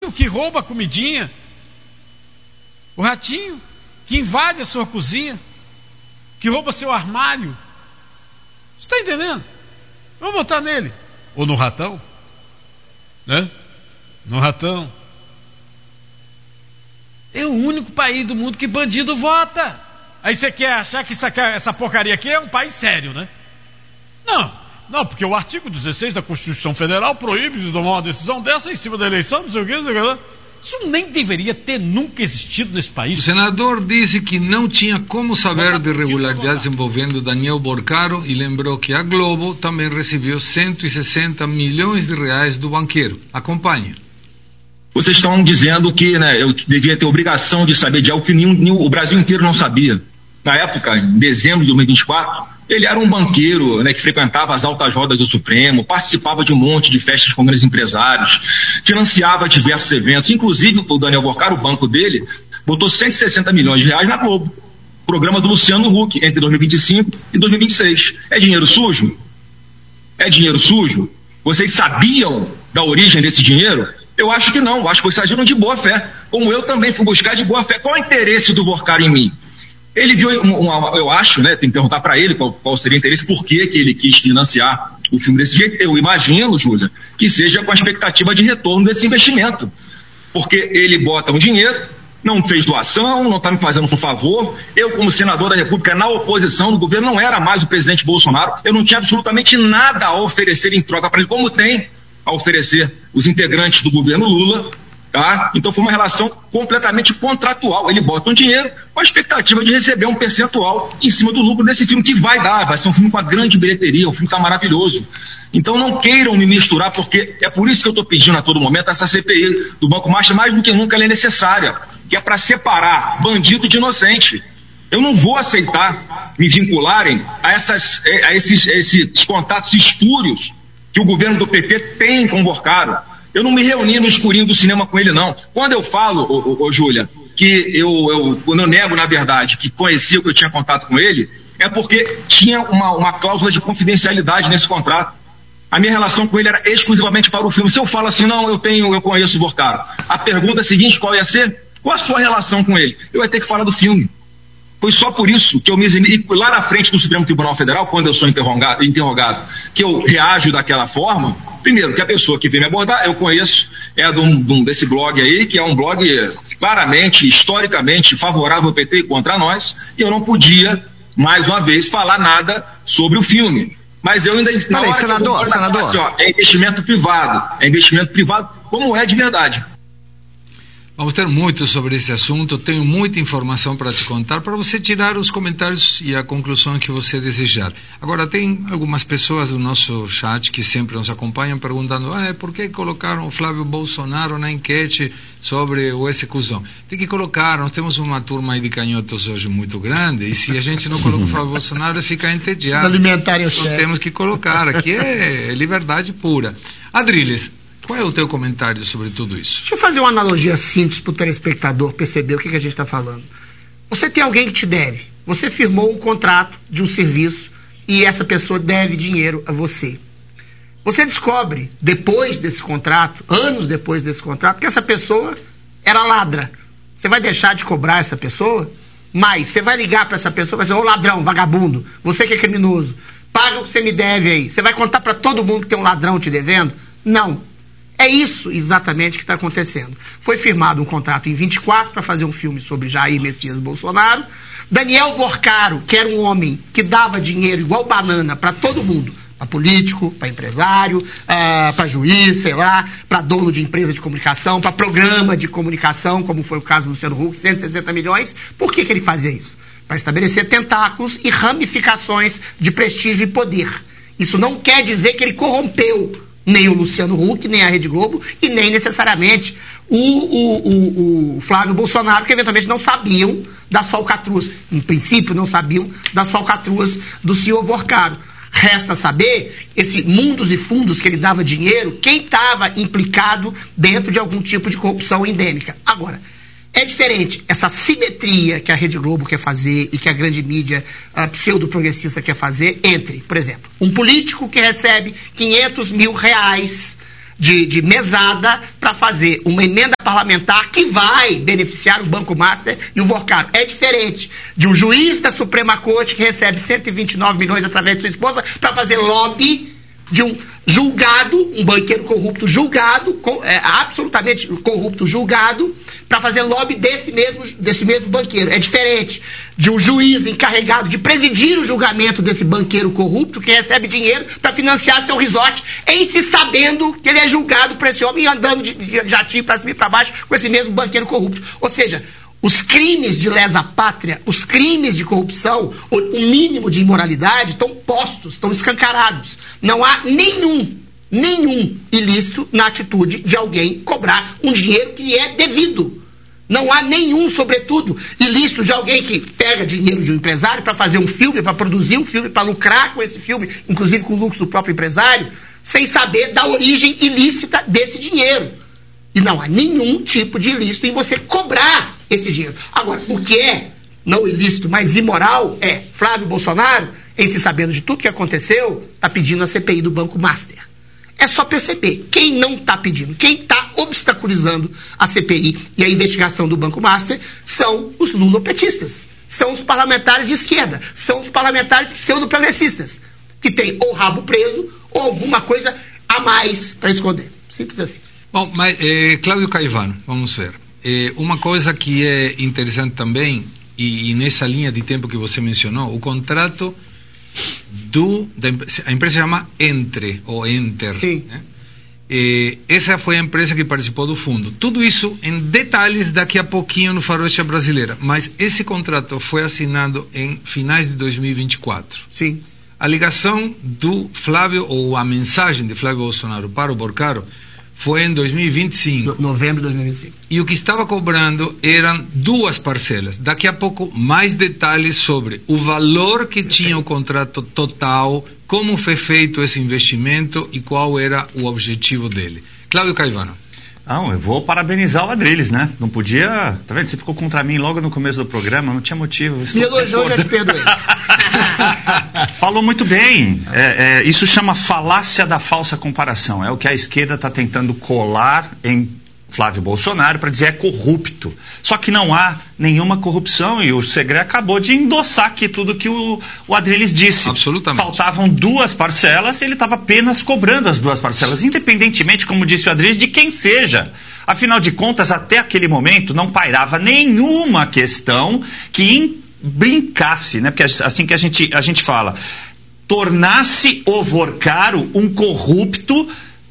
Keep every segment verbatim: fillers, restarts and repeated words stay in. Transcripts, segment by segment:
ratinho que rouba a comidinha, o ratinho que invade a sua cozinha, que rouba seu armário. Você está entendendo? Vamos votar nele. Ou no ratão, né? No ratão. É o único país do mundo que bandido vota. Aí você quer achar que essa, essa porcaria aqui é um país sério, né? Não, não, porque o artigo dezesseis da Constituição Federal proíbe de tomar uma decisão dessa em cima da eleição, não sei o que, não sei o que. Isso nem deveria ter nunca existido nesse país. O senador disse que não tinha como saber de irregularidades envolvendo Daniel Borcaro e lembrou que a Globo também recebeu cento e sessenta milhões de reais do banqueiro. Acompanhe. Vocês estão dizendo que, né, eu devia ter obrigação de saber de algo que nenhum, nenhum, o Brasil inteiro não sabia. Na época, em dezembro de dois mil e vinte e quatro, ele era um banqueiro, né, que frequentava as altas rodas do Supremo, participava de um monte de festas com grandes empresários, financiava diversos eventos, inclusive o Daniel Borcaro, o banco dele, botou cento e sessenta milhões de reais na Globo, programa do Luciano Huck, entre dois mil e vinte e cinco e dois mil e vinte e seis. É dinheiro sujo? É dinheiro sujo? Vocês sabiam da origem desse dinheiro? Eu acho que não, acho que vocês agiram de boa fé, como eu também fui buscar de boa fé. Qual é o interesse do Borcaro em mim? Ele viu, uma, uma, eu acho, né, tem que perguntar para ele qual, qual seria o interesse, por que que ele quis financiar o filme desse jeito. Eu imagino, Júlia, que seja com a expectativa de retorno desse investimento, porque ele bota um dinheiro, não fez doação, não está me fazendo um favor. Eu, como senador da República, na oposição do governo, não era mais o presidente Bolsonaro, eu não tinha absolutamente nada a oferecer em troca para ele, como tem a oferecer os integrantes do governo Lula, tá? Então foi uma relação completamente contratual. Ele bota um dinheiro com a expectativa de receber um percentual em cima do lucro desse filme, que vai dar, vai ser um filme com uma grande bilheteria, um filme que está maravilhoso. Então não queiram me misturar, porque é por isso que eu estou pedindo a todo momento essa C P I do Banco Master, mais do que nunca ela é necessária, que é para separar bandido de inocente. Eu não vou aceitar me vincularem a, essas, a esses, a esses contatos espúrios que o governo do P T tem com o Borcaro. Eu não me reuni no escurinho do cinema com ele, não. Quando eu falo, ô, ô, ô Júlia, que eu, eu, quando eu nego, na verdade, que conhecia, que eu tinha contato com ele, é porque tinha uma, uma cláusula de confidencialidade nesse contrato. A minha relação com ele era exclusivamente para o filme. Se eu falo assim, não, eu tenho, eu conheço o Borcaro, a pergunta seguinte, qual ia ser? Qual a sua relação com ele? Eu ia ter que falar do filme. Foi só por isso que eu me eximi, e lá na frente do Supremo Tribunal Federal, quando eu sou interrogado, interrogado que eu reajo daquela forma. Primeiro, que a pessoa que vem me abordar, eu conheço, é de um, de um, desse blog aí, que é um blog claramente, historicamente favorável ao P T e contra nós, e eu não podia, mais uma vez, falar nada sobre o filme. Mas eu ainda... Peraí, senador, senador. Assim, ó, é investimento privado, é investimento privado, como é de verdade. Vamos ter muito sobre esse assunto, tenho muita informação para te contar, para você tirar os comentários e a conclusão que você desejar. Agora, tem algumas pessoas do nosso chat que sempre nos acompanham perguntando, ah, por que colocaram o Flávio Bolsonaro na enquete sobre o exclusão? Tem que colocar, nós temos uma turma aí de canhotos hoje muito grande, e se a gente não coloca o Flávio Bolsonaro, ele fica entediado. Alimentar então temos que colocar, aqui é liberdade pura. Adriles, qual é o teu comentário sobre tudo isso? Deixa eu fazer uma analogia simples para o telespectador perceber o que, que a gente está falando. Você tem alguém que te deve. Você firmou um contrato de um serviço e essa pessoa deve dinheiro a você. Você descobre, depois desse contrato, anos depois desse contrato, que essa pessoa era ladra. Você vai deixar de cobrar essa pessoa? Mas você vai ligar para essa pessoa e vai dizer, ô ladrão, vagabundo, você que é criminoso, paga o que você me deve aí. Você vai contar para todo mundo que tem um ladrão te devendo? Não. É isso exatamente que está acontecendo. Foi firmado um contrato em vinte e quatro para fazer um filme sobre Jair Messias Bolsonaro. Daniel Borcaro, que era um homem que dava dinheiro igual banana para todo mundo, para político, para empresário, uh, para juiz, sei lá, para dono de empresa de comunicação, para programa de comunicação, como foi o caso do Luciano Huck, cento e sessenta milhões. Por que que ele fazia isso? Para estabelecer tentáculos e ramificações de prestígio e poder. Isso não quer dizer que ele corrompeu nem o Luciano Huck, nem a Rede Globo, e nem necessariamente o, o, o, o Flávio Bolsonaro, que eventualmente não sabiam das falcatruas. Em princípio, não sabiam das falcatruas do senhor Borcaro. Resta saber, esse mundos e fundos que ele dava dinheiro, quem estava implicado dentro de algum tipo de corrupção endêmica. Agora, é diferente essa simetria que a Rede Globo quer fazer e que a grande mídia a pseudo-progressista quer fazer entre, por exemplo, um político que recebe quinhentos mil reais de, de mesada para fazer uma emenda parlamentar que vai beneficiar o Banco Master e o Vorcaro. É diferente de um juiz da Suprema Corte que recebe cento e vinte e nove milhões através de sua esposa para fazer lobby de um julgado, um banqueiro corrupto julgado, com, é, absolutamente corrupto julgado, para fazer lobby desse mesmo, desse mesmo banqueiro. É diferente de um juiz encarregado de presidir o julgamento desse banqueiro corrupto que recebe dinheiro para financiar seu resort, em se sabendo que ele é julgado por esse homem e andando de, de jatinho para cima e para baixo com esse mesmo banqueiro corrupto. Ou seja, os crimes de lesa pátria, os crimes de corrupção, o, o mínimo de imoralidade estão postos, estão escancarados. Não há nenhum, nenhum ilícito na atitude de alguém cobrar um dinheiro que lhe é devido. Não há nenhum, sobretudo, ilícito de alguém que pega dinheiro de um empresário para fazer um filme, para produzir um filme, para lucrar com esse filme, inclusive com lucros do próprio empresário, sem saber da origem ilícita desse dinheiro. E não há nenhum tipo de ilícito em você cobrar esse dinheiro. Agora, o que é não ilícito, mas imoral, é Flávio Bolsonaro, em se sabendo de tudo que aconteceu, está pedindo a C P I do Banco Master. É só perceber. Quem não está pedindo, quem está obstaculizando a C P I e a investigação do Banco Master são os lulopetistas, são os parlamentares de esquerda, são os parlamentares pseudo-progressistas, que têm ou rabo preso ou alguma coisa a mais para esconder. Simples assim. Bom, mas eh, Cláudio Caivano, vamos ver. Eh, uma coisa que é interessante também, e, e nessa linha de tempo que você mencionou, o contrato do... Da, a empresa se chama Entre, ou Enter. Sim. Né? Eh, essa foi a empresa que participou do fundo. Tudo isso em detalhes daqui a pouquinho no Faroeste Brasileira. Mas esse contrato foi assinado em finais de dois mil e vinte e quatro. Sim. A ligação do Flávio, ou a mensagem de Flávio Bolsonaro para o Vorcaro, foi em dois mil e vinte e cinco. No, novembro de dois mil e vinte e cinco. E o que estava cobrando eram duas parcelas. Daqui a pouco, mais detalhes sobre o valor que tinha o contrato total, como foi feito esse investimento e qual era o objetivo dele. Cláudio Caivano. Não, eu vou parabenizar o Adriles, né? Não podia... Tá vendo? Você ficou contra mim logo no começo do programa, não tinha motivo. Me elogiou, já te perdoei. Falou muito bem. É, é, isso chama falácia da falsa comparação. É o que a esquerda está tentando colar em Flávio Bolsonaro para dizer é corrupto. Só que não há nenhuma corrupção e o Segre acabou de endossar aqui tudo que o, o Adriles disse. Absolutamente. Faltavam duas parcelas, ele estava apenas cobrando as duas parcelas, independentemente, como disse o Adriles, de quem seja. Afinal de contas, até aquele momento não pairava nenhuma questão que brincasse, né? Porque assim que a gente, a gente fala, tornasse o Vorcaro um corrupto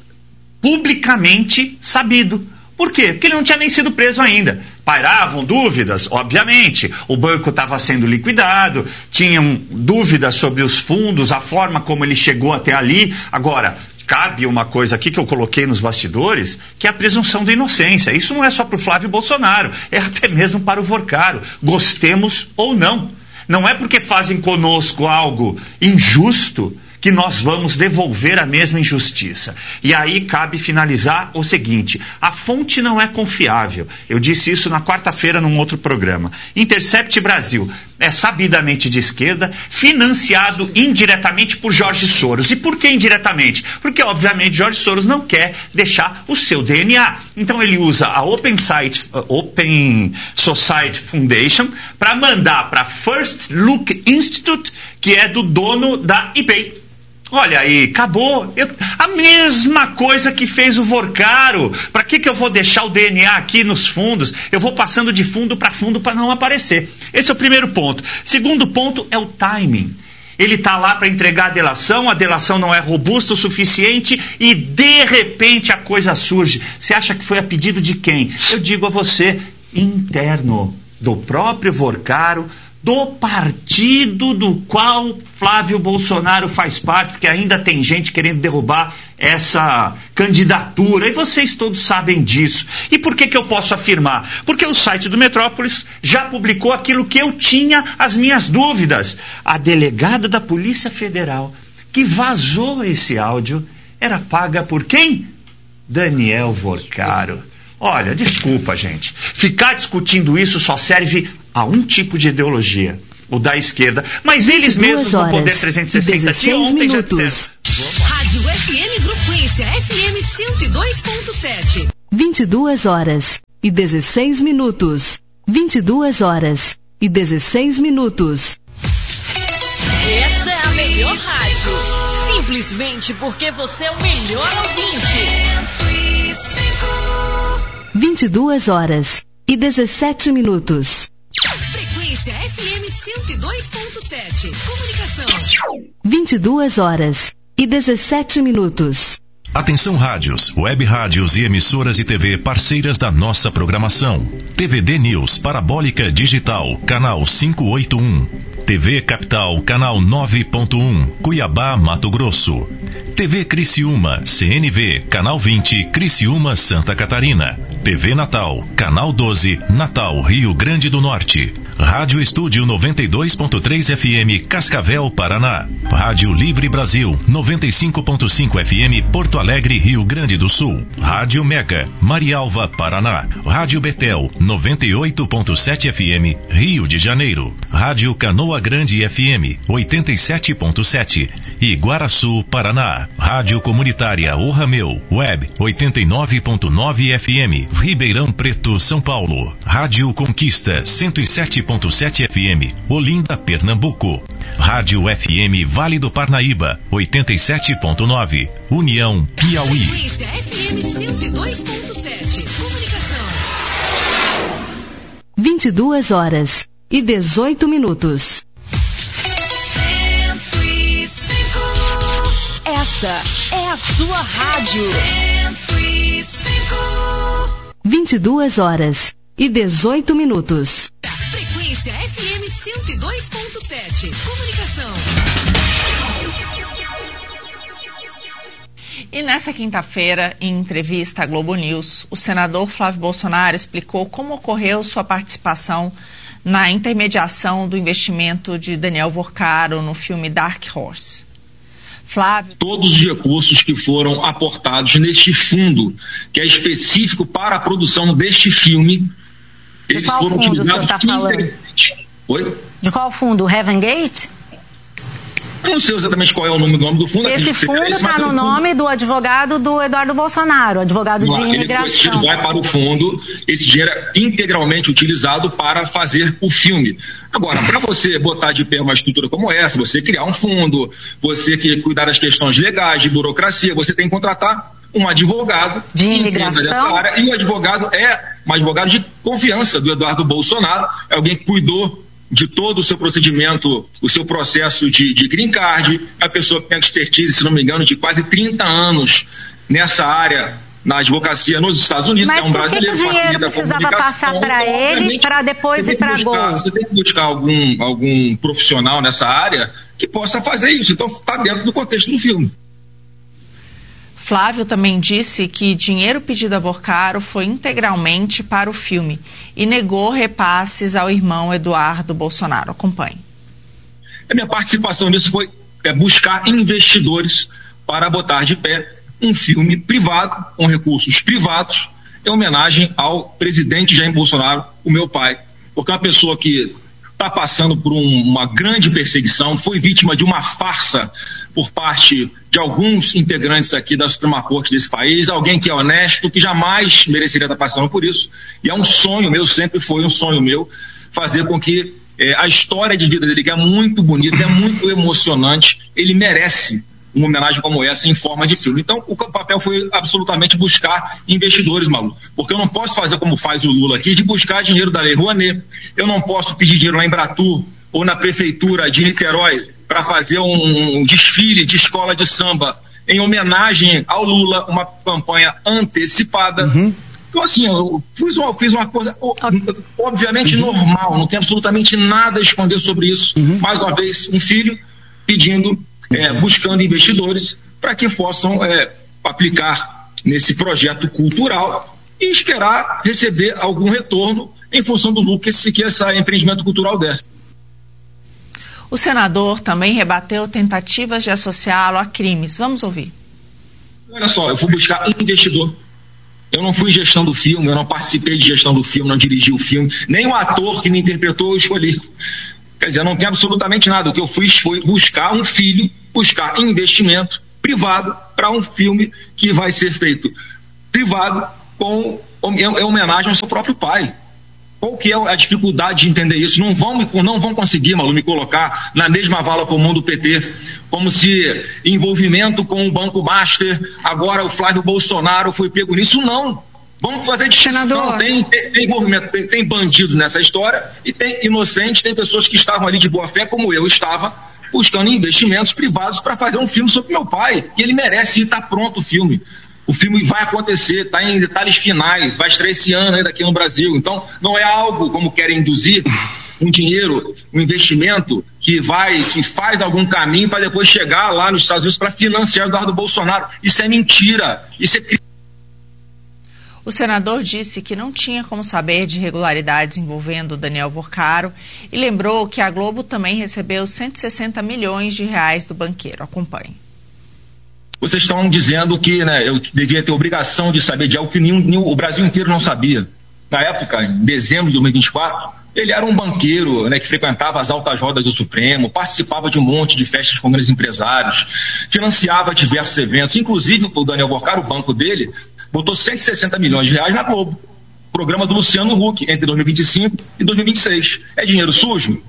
publicamente sabido. Por quê? Porque ele não tinha nem sido preso ainda. Pairavam dúvidas, obviamente. O banco estava sendo liquidado, tinham dúvidas sobre os fundos, a forma como ele chegou até ali. Agora, cabe uma coisa aqui que eu coloquei nos bastidores, que é a presunção da inocência. Isso não é só para o Flávio Bolsonaro, é até mesmo para o Vorcaro. Gostemos ou não. Não é porque fazem conosco algo injusto que nós vamos devolver a mesma injustiça. E aí cabe finalizar o seguinte: a fonte não é confiável. Eu disse isso na quarta-feira num outro programa. Intercept Brasil é sabidamente de esquerda, financiado indiretamente por Jorge Soros. E por que indiretamente? Porque, obviamente, Jorge Soros não quer deixar o seu D N A. Então ele usa a Open, Site, uh, Open Society Foundation para mandar para a First Look Institute, que é do dono da eBay. Olha aí, acabou. Eu, a mesma coisa que fez o Vorcaro. Para que, que eu vou deixar o D N A aqui nos fundos? Eu vou passando de fundo para fundo para não aparecer. Esse é o primeiro ponto. Segundo ponto é o timing. Ele está lá para entregar a delação, a delação não é robusta o suficiente e, de repente, a coisa surge. Você acha que foi a pedido de quem? Eu digo a você, interno do próprio Vorcaro, do partido do qual Flávio Bolsonaro faz parte, porque ainda tem gente querendo derrubar essa candidatura, e vocês todos sabem disso. E por que que eu posso afirmar? Porque o site do Metrópolis já publicou aquilo que eu tinha as minhas dúvidas. A delegada da Polícia Federal que vazou esse áudio era paga por quem? Daniel Vorcaro. Olha, desculpa, gente. Ficar discutindo isso só serve a um tipo de ideologia, o da esquerda. Mas eles mesmos no Poder trezentos e sessenta de ontem já disseram. Rádio F M Grupo Frequência, F M M cento e dois ponto sete. vinte e duas horas e dezesseis minutos. vinte e duas horas e dezesseis minutos. Essa é a melhor rádio. Simplesmente porque você é o melhor ouvinte. vinte e duas horas e dezessete minutos. Frequência F M cento e dois ponto sete. Comunicação. vinte e duas horas e dezessete minutos. Atenção rádios, web rádios e emissoras de T V parceiras da nossa programação. T V D News Parabólica Digital, canal quinhentos e oitenta e um. T V Capital, canal nove ponto um, Cuiabá, Mato Grosso. T V Criciúma, C N V, canal vinte, Criciúma, Santa Catarina. T V Natal, canal doze, Natal, Rio Grande do Norte. Rádio Estúdio noventa e dois ponto três F M, Cascavel, Paraná. Rádio Livre Brasil, noventa e cinco ponto cinco F M, Porto Alegre, Rio Grande do Sul. Rádio Mega, Marialva, Paraná. Rádio Betel, noventa e oito ponto sete F M, Rio de Janeiro. Rádio Canoa Grande F M, oitenta e sete ponto sete. Iguaraçu, Paraná. Rádio Comunitária O Rameu, Web, oitenta e nove ponto nove F M, Ribeirão Preto, São Paulo. Rádio Conquista, cento e sete ponto sete F M, Olinda, Pernambuco. Rádio F M Vale do Parnaíba, oitenta e sete ponto nove, União, Piauí. Frequência F M cento e dois ponto sete. Comunicação. vinte e duas horas e dezoito minutos. cento e cinco. Essa é a sua rádio. cento e cinco. vinte e duas horas e dezoito minutos. Frequência F M cento e dois ponto sete. Comunicação. E nessa quinta-feira, em entrevista à Globo News, o senador Flávio Bolsonaro explicou como ocorreu sua participação na intermediação do investimento de Daniel Vorcaro no filme Dark Horse. Flávio... Todos os recursos que foram aportados neste fundo, que é específico para a produção deste filme, de eles qual foram fundo utilizados... o senhor está falando? Oi? De qual fundo? Heaven Gate? Eu não sei exatamente qual é o nome, o nome do fundo. Esse fundo está no nome do advogado do Eduardo Bolsonaro, advogado de imigração. Esse dinheiro vai para o fundo, esse dinheiro é integralmente utilizado para fazer o filme. Agora, para você botar de pé uma estrutura como essa, você criar um fundo, você que cuidar das questões legais, de burocracia, você tem que contratar um advogado de imigração dessa área, e o advogado é um advogado de confiança do Eduardo Bolsonaro, é alguém que cuidou de todo o seu procedimento, o seu processo de, de green card, a pessoa que tem expertise, se não me engano, de quase trinta anos nessa área, na advocacia nos Estados Unidos. Mas é um por que, brasileiro, que o dinheiro precisava passar para ele, para depois ir para a Gol? Você tem que buscar algum, algum profissional nessa área que possa fazer isso. Então está dentro do contexto do filme. Flávio também disse que dinheiro pedido a Vorcaro foi integralmente para o filme e negou repasses ao irmão Eduardo Bolsonaro. Acompanhe. A minha participação nisso foi é, buscar investidores para botar de pé um filme privado, com recursos privados, em homenagem ao presidente Jair Bolsonaro, o meu pai. Porque é uma pessoa que está passando por um, uma grande perseguição, foi vítima de uma farsa por parte de alguns integrantes aqui da Suprema Corte desse país, alguém que é honesto, que jamais mereceria estar passando por isso, e é um sonho meu, sempre foi um sonho meu, fazer com que é, a história de vida dele, que é muito bonita, é muito emocionante, ele merece uma homenagem como essa em forma de filme. Então o papel foi absolutamente buscar investidores, Malu, porque eu não posso fazer como faz o Lula aqui, de buscar dinheiro da Lei Rouanet, eu não posso pedir dinheiro na Embratur ou na Prefeitura de Niterói para fazer um, um desfile de escola de samba em homenagem ao Lula, uma campanha antecipada. Uhum. Então, assim, eu fiz uma, fiz uma coisa obviamente uhum. normal, não tem absolutamente nada a esconder sobre isso. Uhum. Mais uma vez, um filho pedindo, é, buscando investidores para que possam é, aplicar nesse projeto cultural e esperar receber algum retorno em função do lucro que esse, que esse empreendimento cultural desse. O senador também rebateu tentativas de associá-lo a crimes. Vamos ouvir. Olha só, eu fui buscar um investidor. Eu não fui gestão do filme, eu não participei de gestão do filme, não dirigi o filme, nem o ator que me interpretou eu escolhi. Quer dizer, eu não tenho absolutamente nada. O que eu fiz foi buscar um filho, buscar investimento privado, para um filme que vai ser feito privado com em homenagem ao seu próprio pai. Qual que é a dificuldade de entender isso? Não vão, não vão conseguir, Malu, me colocar na mesma vala comum do P T, como se envolvimento com o Banco Master, agora o Flávio Bolsonaro foi pego nisso. Não. Vamos fazer distinção. Tem, tem, tem envolvimento, tem, tem bandidos nessa história e tem inocentes, tem pessoas que estavam ali de boa fé, como eu estava, buscando investimentos privados para fazer um filme sobre meu pai. E ele merece, e está pronto o filme. O filme vai acontecer, está em detalhes finais, vai estrear esse ano ainda aqui no Brasil. Então, não é algo como querem induzir, um dinheiro, um investimento que vai, que faz algum caminho para depois chegar lá nos Estados Unidos para financiar o Eduardo Bolsonaro. Isso é mentira. Isso é crime. O senador disse que não tinha como saber de irregularidades envolvendo Daniel Vorcaro e lembrou que a Globo também recebeu cento e sessenta milhões de reais do banqueiro. Acompanhe. Vocês estão dizendo que, né, eu devia ter obrigação de saber de algo que nenhum, nenhum, o Brasil inteiro não sabia. Na época, em dezembro de dois mil e vinte e quatro, ele era um banqueiro, né, que frequentava as altas rodas do Supremo, participava de um monte de festas com grandes empresários, financiava diversos eventos, inclusive o Daniel Vorcaro, o banco dele, botou cento e sessenta milhões de reais na Globo. Programa do Luciano Huck, entre dois mil e vinte e cinco e dois mil e vinte e seis. É dinheiro sujo?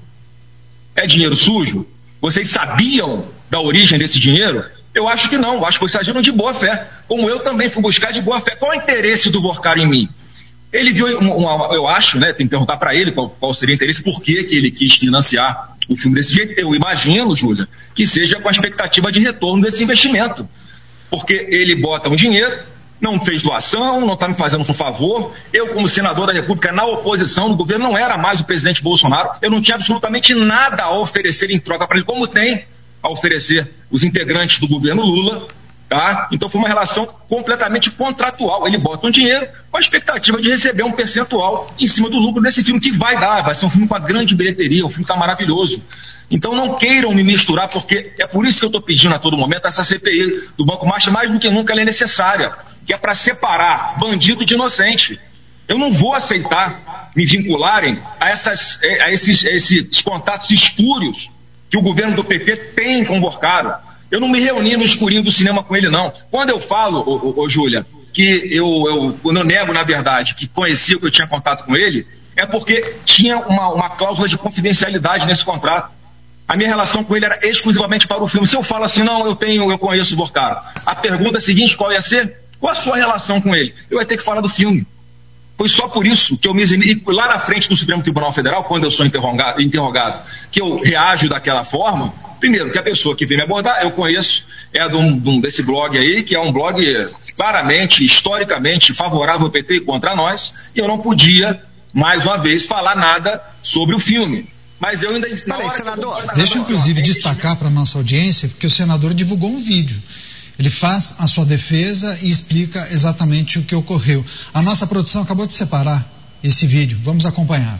É dinheiro sujo? Vocês sabiam da origem desse dinheiro? Eu acho que não, eu acho que vocês agiram de boa fé, como eu também fui buscar de boa fé. Qual é o interesse do Vorcaro em mim? Ele viu, uma, uma, eu acho, né, tem que perguntar para ele qual, qual seria o interesse, por que que ele quis financiar o filme desse jeito. Eu imagino, Júlia, que seja com a expectativa de retorno desse investimento, porque ele bota um dinheiro, não fez doação, não está me fazendo um favor. Eu, como senador da República, na oposição do governo, não era mais o presidente Bolsonaro, eu não tinha absolutamente nada a oferecer em troca para ele, como tem a oferecer os integrantes do governo Lula, tá? Então foi uma relação completamente contratual. Ele bota um dinheiro com a expectativa de receber um percentual em cima do lucro desse filme, que vai dar, vai ser um filme com uma grande bilheteria, um filme que está maravilhoso. Então não queiram me misturar, porque é por isso que eu estou pedindo a todo momento essa C P I do Banco Master, mais do que nunca ela é necessária, que é para separar bandido de inocente. Eu não vou aceitar me vincularem a, essas, a, esses, a esses contatos espúrios que o governo do P T tem com o Vorcaro. Eu não me reuni no escurinho do cinema com ele, não. Quando eu falo, ô, ô, ô Júlia, que eu, eu, quando eu nego, na verdade, que conhecia, que eu tinha contato com ele, é porque tinha uma, uma cláusula de confidencialidade nesse contrato. A minha relação com ele era exclusivamente para o filme. Se eu falo assim, não, eu tenho, eu conheço o Vorcaro, a pergunta seguinte, qual ia ser? Qual a sua relação com ele? Eu ia ter que falar do filme. Foi só por isso que eu me eximi lá na frente do Supremo Tribunal Federal, quando eu sou interrogado, interrogado, que eu reajo daquela forma. Primeiro, que a pessoa que vem me abordar, eu conheço, é de um, de um, desse blog aí, que é um blog claramente, historicamente favorável ao P T e contra nós, e eu não podia, mais uma vez, falar nada sobre o filme. Mas eu ainda... Peraí, senador. Deixa eu, inclusive, destacar para a nossa audiência, porque o senador divulgou um vídeo. Ele faz a sua defesa e explica exatamente o que ocorreu. A nossa produção acabou de separar esse vídeo. Vamos acompanhar.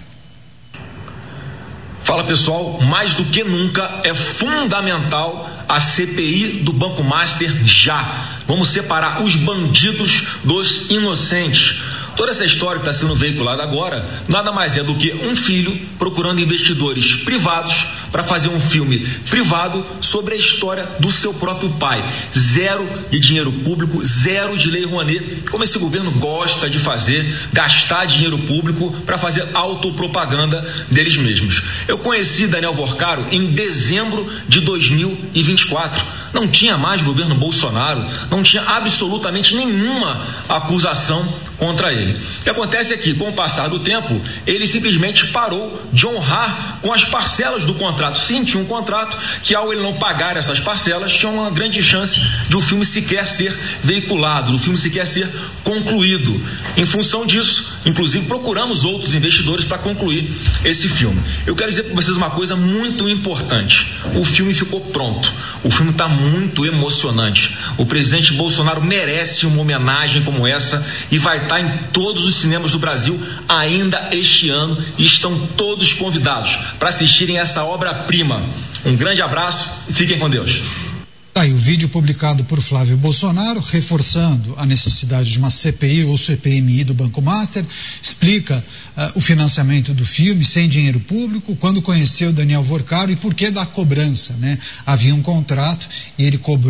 Fala, pessoal, mais do que nunca é fundamental a C P I do Banco Master já. Vamos separar os bandidos dos inocentes. Toda essa história que está sendo veiculada agora nada mais é do que um filho procurando investidores privados para fazer um filme privado sobre a história do seu próprio pai. Zero de dinheiro público, zero de lei Rouanet, como esse governo gosta de fazer, gastar dinheiro público para fazer autopropaganda deles mesmos. Eu conheci Daniel Vorcaro em dezembro de dois mil e vinte e quatro. Não tinha mais governo Bolsonaro, não tinha absolutamente nenhuma acusação contra ele. O que acontece é que, com o passar do tempo, ele simplesmente parou de honrar com as parcelas do contrato. Sim, tinha um contrato que, ao ele não pagar essas parcelas, tinha uma grande chance de o filme sequer ser veiculado, do filme sequer ser concluído. Em função disso, inclusive, procuramos outros investidores para concluir esse filme. Eu quero dizer para vocês uma coisa muito importante. O filme ficou pronto. O filme está muito emocionante. O presidente Bolsonaro merece uma homenagem como essa e vai estar em todos os cinemas do Brasil ainda este ano, e estão todos convidados para assistirem essa obra-prima. Um grande abraço e fiquem com Deus. Tá aí o vídeo publicado por Flávio Bolsonaro, reforçando a necessidade de uma C P I ou C P M I do Banco Master, explica uh, o financiamento do filme sem dinheiro público, quando conheceu Daniel Vorcaro e por que da cobrança, né? Havia um contrato e ele cobrou,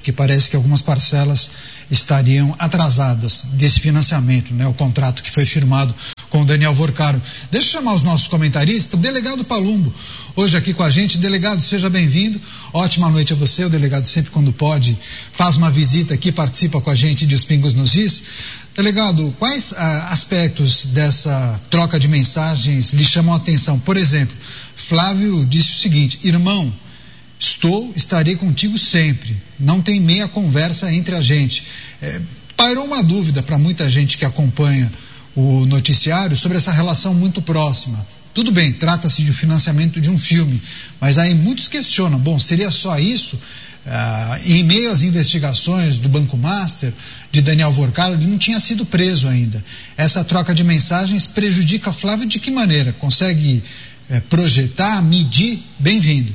porque parece que algumas parcelas estariam atrasadas desse financiamento, né? O contrato que foi firmado com o Daniel Vorcaro. Deixa eu chamar os nossos comentaristas. Delegado Palumbo, hoje aqui com a gente. Delegado, seja bem-vindo. Ótima noite a você. O delegado sempre, quando pode, faz uma visita aqui, participa com a gente de Os Pingos nos Is. Delegado, quais ah, aspectos dessa troca de mensagens lhe chamam a atenção? Por exemplo, Flávio disse o seguinte: irmão, estou, estarei contigo sempre. Não tem meia conversa entre a gente. É, pairou uma dúvida para muita gente que acompanha o noticiário sobre essa relação muito próxima. Tudo bem, trata-se de financiamento de um filme, mas aí muitos questionam, bom, seria só isso? Ah, em meio às investigações do Banco Master, de Daniel Vorcaro, ele não tinha sido preso ainda. Essa troca de mensagens prejudica Flávio de que maneira? Consegue é, projetar, medir? Bem-vindo.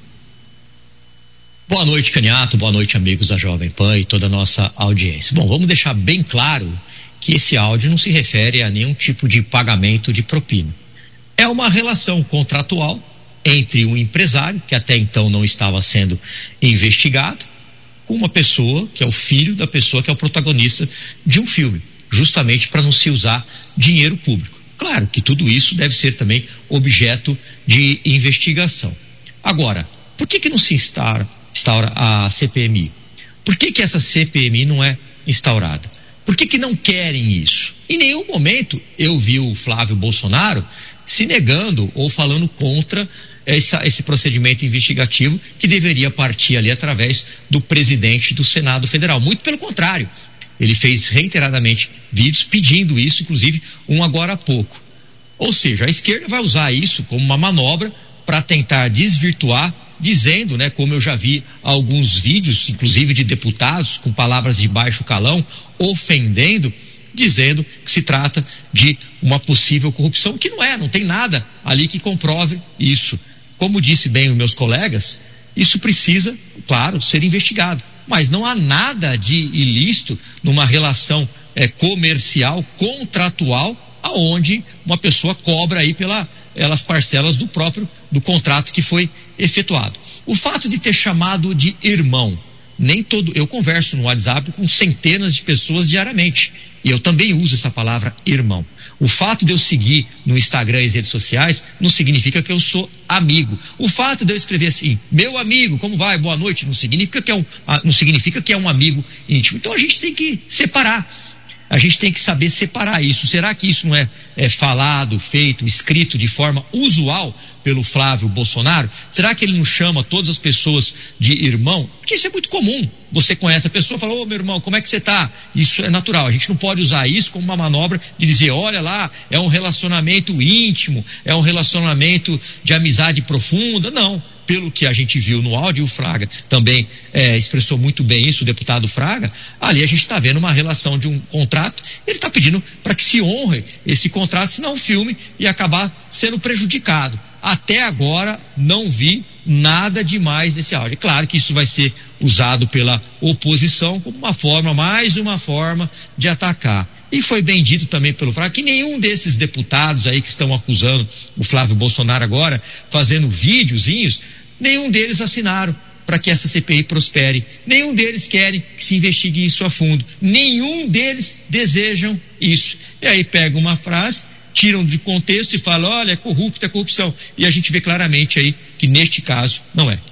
Boa noite, Caniato, boa noite, amigos da Jovem Pan e toda a nossa audiência. Bom, vamos deixar bem claro que esse áudio não se refere a nenhum tipo de pagamento de propina. É uma relação contratual entre um empresário, que até então não estava sendo investigado, com uma pessoa que é o filho da pessoa que é o protagonista de um filme, justamente para não se usar dinheiro público. Claro que tudo isso deve ser também objeto de investigação. Agora, por que que não se instaura, instaura a C P M I? Por que que essa C P M I não é instaurada? Por que que não querem isso? Em nenhum momento eu vi o Flávio Bolsonaro se negando ou falando contra essa, esse procedimento investigativo que deveria partir ali através do presidente do Senado Federal. Muito pelo contrário, ele fez reiteradamente vídeos pedindo isso, inclusive um agora há pouco. Ou seja, a esquerda vai usar isso como uma manobra para tentar desvirtuar, dizendo, né, como eu já vi alguns vídeos, inclusive de deputados com palavras de baixo calão, ofendendo, dizendo que se trata de uma possível corrupção, que não é, não tem nada ali que comprove isso. Como disse bem os meus colegas, isso precisa, claro, ser investigado, mas não há nada de ilícito numa relação é, comercial, contratual, aonde uma pessoa cobra aí pela, pelas parcelas do próprio, do contrato que foi efetuado. O fato de ter chamado de irmão, nem todo, eu converso no WhatsApp com centenas de pessoas diariamente, e eu também uso essa palavra irmão. O fato de eu seguir no Instagram e redes sociais não significa que eu sou amigo. O fato de eu escrever assim, meu amigo, como vai, boa noite, não significa que é um, não significa que é um amigo íntimo. Então a gente tem que separar. A gente tem que saber separar isso. Será que isso não é, é falado, feito, escrito de forma usual pelo Flávio Bolsonaro? Será que ele não chama todas as pessoas de irmão? Porque isso é muito comum. Você conhece a pessoa e fala, ô meu irmão, como é que você está? Isso é natural. A gente não pode usar isso como uma manobra de dizer, olha lá, é um relacionamento íntimo, é um relacionamento de amizade profunda. Não. Pelo que a gente viu no áudio, o Fraga também é, expressou muito bem isso, o deputado Fraga, ali a gente está vendo uma relação de um contrato, ele está pedindo para que se honre esse contrato, senão o filme ia acabar sendo prejudicado. Até agora não vi nada demais nesse áudio. É claro que isso vai ser usado pela oposição como uma forma, mais uma forma de atacar. E foi bem dito também pelo Fraga que nenhum desses deputados aí que estão acusando o Flávio Bolsonaro agora, fazendo videozinhos, nenhum deles assinaram para que essa C P I prospere. Nenhum deles querem que se investigue isso a fundo. Nenhum deles desejam isso. E aí pega uma frase, tiram de contexto e falam, olha, é corrupto, é corrupção. E a gente vê claramente aí que neste caso não é.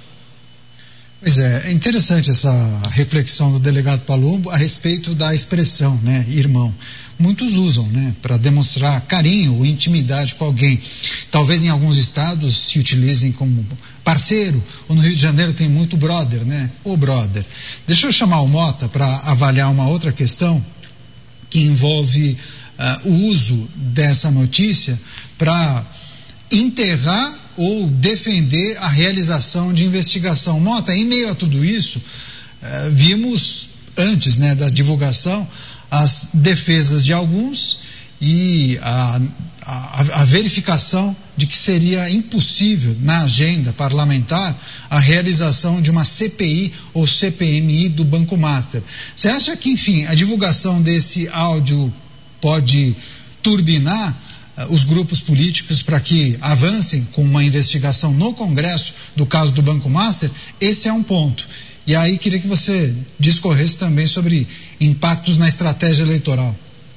Pois é, é interessante essa reflexão do delegado Palumbo a respeito da expressão, né, irmão. Muitos usam, né, para demonstrar carinho ou intimidade com alguém. Talvez em alguns estados se utilizem como parceiro, ou no Rio de Janeiro tem muito brother, né, ô brother. Deixa eu chamar o Mota para avaliar uma outra questão que envolve uh, o uso dessa notícia para enterrar ou defender a realização de investigação. Mota, em meio a tudo isso, eh, vimos antes, né, da divulgação as defesas de alguns e a, a, a verificação de que seria impossível na agenda parlamentar a realização de uma C P I ou C P M I do Banco Master. Você acha que, enfim, a divulgação desse áudio pode turbinar os grupos políticos para que avancem com uma investigação no Congresso do caso do Banco Master? Esse é um ponto. E aí queria que você discorresse também sobre impactos na estratégia eleitoral.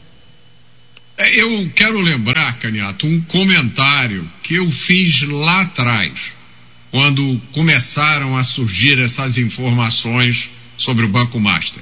Eu quero lembrar, Caniato, um comentário que eu fiz lá atrás, quando começaram a surgir essas informações sobre o Banco Master.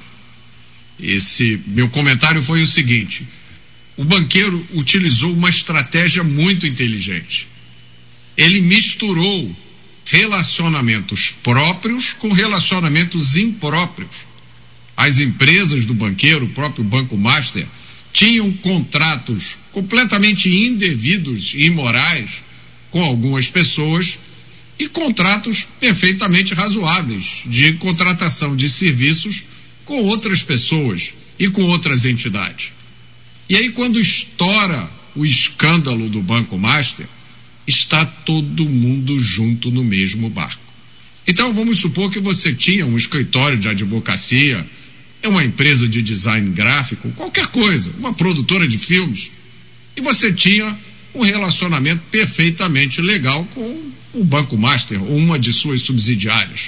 Esse meu comentário foi o seguinte: o banqueiro utilizou uma estratégia muito inteligente. Ele misturou relacionamentos próprios com relacionamentos impróprios. As empresas do banqueiro, o próprio Banco Master, tinham contratos completamente indevidos e imorais com algumas pessoas e contratos perfeitamente razoáveis de contratação de serviços com outras pessoas e com outras entidades. E aí, quando estoura o escândalo do Banco Master, está todo mundo junto no mesmo barco. Então, vamos supor que você tinha um escritório de advocacia, é uma empresa de design gráfico, qualquer coisa, uma produtora de filmes, e você tinha um relacionamento perfeitamente legal com o Banco Master ou uma de suas subsidiárias.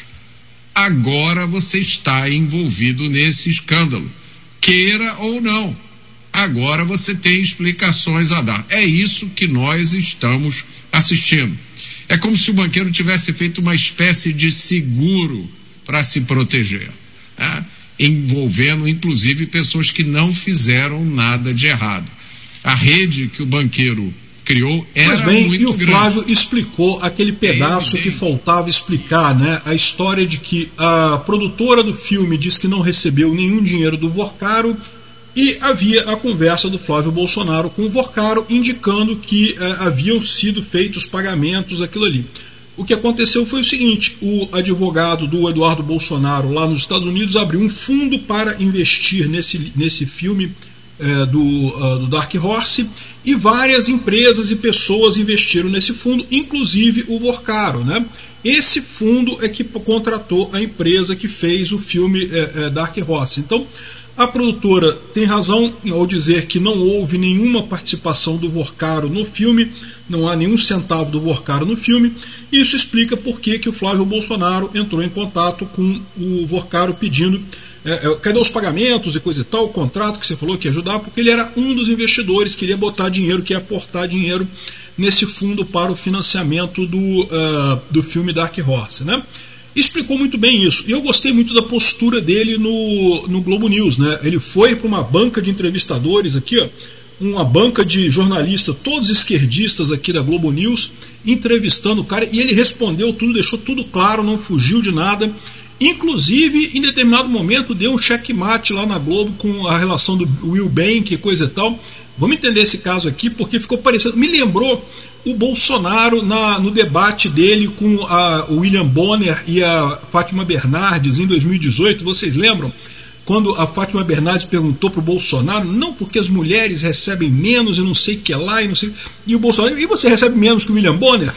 Agora você está envolvido nesse escândalo, queira ou não. Agora você tem explicações a dar. É isso que nós estamos assistindo. É como se o banqueiro tivesse feito uma espécie de seguro para se proteger, né? Envolvendo inclusive pessoas que não fizeram nada de errado. A rede que o banqueiro criou era Mas bem, muito e o grande. Flávio explicou aquele pedaço é que faltava explicar, né? A história de que a produtora do filme diz que não recebeu nenhum dinheiro do Vorcaro e havia a conversa do Flávio Bolsonaro com o Vorcaro indicando que eh, haviam sido feitos pagamentos, aquilo ali. O que aconteceu foi o seguinte: o advogado do Eduardo Bolsonaro lá nos Estados Unidos abriu um fundo para investir nesse, nesse filme eh, do, uh, do Dark Horse, e várias empresas e pessoas investiram nesse fundo, inclusive o Vorcaro, né? Esse fundo é que contratou a empresa que fez o filme eh, eh, Dark Horse. Então, a produtora tem razão ao dizer que não houve nenhuma participação do Vorcaro no filme, não há nenhum centavo do Vorcaro no filme. Isso explica por que que o Flávio Bolsonaro entrou em contato com o Vorcaro pedindo é, é, cadê os pagamentos e coisa e tal, o contrato que você falou que ia ajudar, porque ele era um dos investidores, queria botar dinheiro, queria aportar dinheiro nesse fundo para o financiamento do, uh, do filme Dark Horse, né? Explicou muito bem isso. E eu gostei muito da postura dele no, no Globo News, né? Ele foi para uma banca de entrevistadores aqui, ó, uma banca de jornalistas, todos esquerdistas aqui da Globo News, entrevistando o cara, e ele respondeu tudo, deixou tudo claro, não fugiu de nada. Inclusive, em determinado momento, deu um checkmate lá na Globo com a relação do Will Bank e coisa e tal. Vamos entender esse caso aqui, porque ficou parecendo, me lembrou o Bolsonaro na, no debate dele com a, o William Bonner e a Fátima Bernardes em dois mil e dezoito, vocês lembram? Quando a Fátima Bernardes perguntou para o Bolsonaro, não, porque as mulheres recebem menos e não sei o que lá, e não sei. E o Bolsonaro, e você recebe menos que o William Bonner?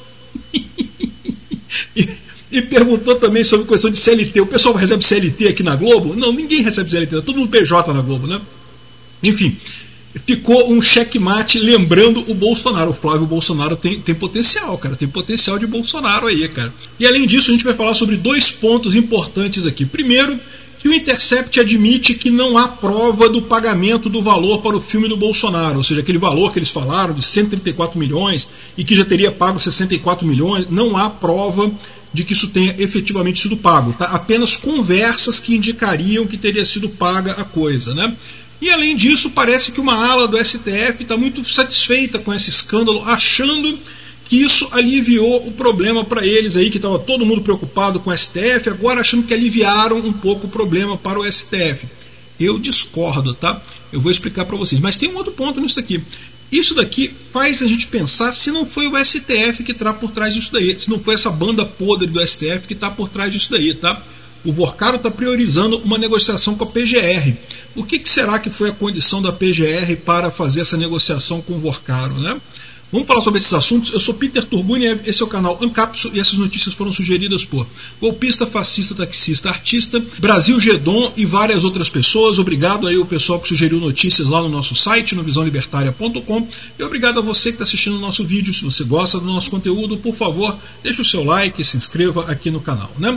e, e perguntou também sobre a questão de C L T. O pessoal recebe C L T aqui na Globo? Não, ninguém recebe C L T, todo mundo P J na Globo, né? Enfim, ficou um checkmate lembrando o Bolsonaro. O Flávio Bolsonaro tem, tem potencial, cara, tem potencial de Bolsonaro aí, cara. E além disso, a gente vai falar sobre dois pontos importantes aqui. Primeiro, que o Intercept admite que não há prova do pagamento do valor para o filme do Bolsonaro, ou seja, aquele valor que eles falaram de cento e trinta e quatro milhões e que já teria pago sessenta e quatro milhões, não há prova de que isso tenha efetivamente sido pago, tá? Apenas conversas que indicariam que teria sido paga a coisa, né? E além disso, parece que uma ala do S T F está muito satisfeita com esse escândalo, achando que isso aliviou o problema para eles aí, que estava todo mundo preocupado com o S T F, agora achando que aliviaram um pouco o problema para o S T F. Eu discordo, tá? Eu vou explicar para vocês. Mas tem um outro ponto nisso daqui. Isso daqui faz a gente pensar se não foi o S T F que está por trás disso daí, se não foi essa banda podre do S T F que está por trás disso daí, tá? O Vorcaro está priorizando uma negociação com a P G R. O que, que será que foi a condição da P G R para fazer essa negociação com o Vorcaro, né? Vamos falar sobre esses assuntos. Eu sou Peter Turbuni, esse é o canal Ancapso e essas notícias foram sugeridas por golpista, fascista, taxista, artista, Brasil Gedon e várias outras pessoas. Obrigado aí ao pessoal que sugeriu notícias lá no nosso site, no visão libertária ponto com, e obrigado a você que está assistindo o nosso vídeo. Se você gosta do nosso conteúdo, por favor, deixe o seu like e se inscreva aqui no canal, né?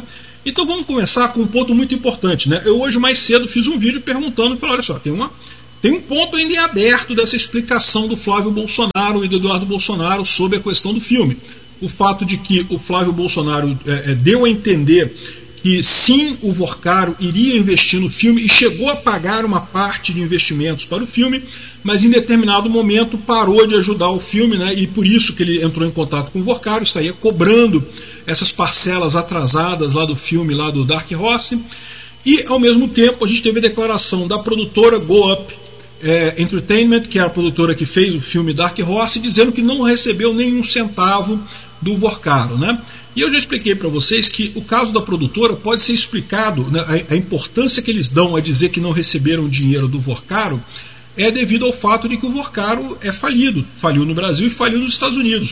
Então vamos começar com um ponto muito importante, né? Eu hoje mais cedo fiz um vídeo perguntando, falei, olha só, tem, uma, tem um ponto ainda em aberto dessa explicação do Flávio Bolsonaro e do Eduardo Bolsonaro sobre a questão do filme. O fato de que o Flávio Bolsonaro é, é, deu a entender que sim, o Vorcaro iria investir no filme e chegou a pagar uma parte de investimentos para o filme, mas em determinado momento parou de ajudar o filme, né? E por isso que ele entrou em contato com o Vorcaro, estaria cobrando essas parcelas atrasadas lá do filme, lá do Dark Horse. E ao mesmo tempo a gente teve a declaração da produtora Go Up é, Entertainment, que é a produtora que fez o filme Dark Horse, dizendo que não recebeu nenhum centavo do Vorcaro, né? E eu já expliquei para vocês que o caso da produtora pode ser explicado, né, a, a importância que eles dão a dizer que não receberam dinheiro do Vorcaro é devido ao fato de que o Vorcaro é falido, faliu no Brasil e faliu nos Estados Unidos.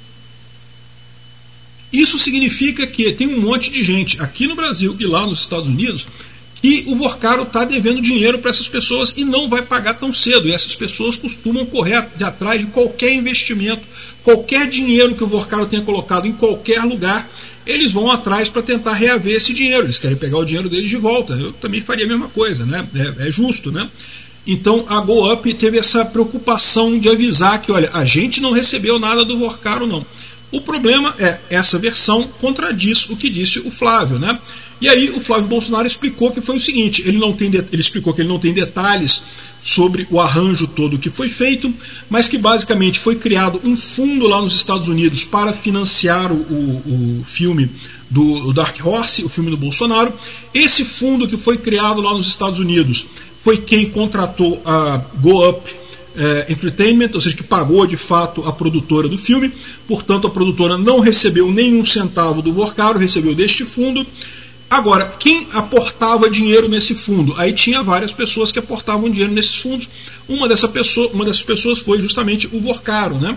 Isso significa que tem um monte de gente aqui no Brasil e lá nos Estados Unidos que o Vorcaro está devendo dinheiro para essas pessoas e não vai pagar tão cedo. E essas pessoas costumam correr de atrás de qualquer investimento, qualquer dinheiro que o Vorcaro tenha colocado em qualquer lugar, eles vão atrás para tentar reaver esse dinheiro. Eles querem pegar o dinheiro deles de volta. Eu também faria a mesma coisa, né? É, é justo, né? Então a Go Up teve essa preocupação de avisar que, olha, a gente não recebeu nada do Vorcaro, não. O problema é, essa versão contradiz o que disse o Flávio, né? E aí o Flávio Bolsonaro explicou que foi o seguinte, ele, não tem de, ele explicou que ele não tem detalhes sobre o arranjo todo que foi feito, mas que basicamente foi criado um fundo lá nos Estados Unidos para financiar o, o, o filme do Dark Horse, o filme do Bolsonaro. Esse fundo que foi criado lá nos Estados Unidos foi quem contratou a Go Up É, Entertainment, ou seja, que pagou de fato a produtora do filme. Portanto, a produtora não recebeu nenhum centavo do Vorcaro, recebeu deste fundo. Agora, quem aportava dinheiro nesse fundo? Aí tinha várias pessoas que aportavam dinheiro nesses fundos. Uma, dessa pessoa, uma dessas pessoas foi justamente o Vorcaro, né?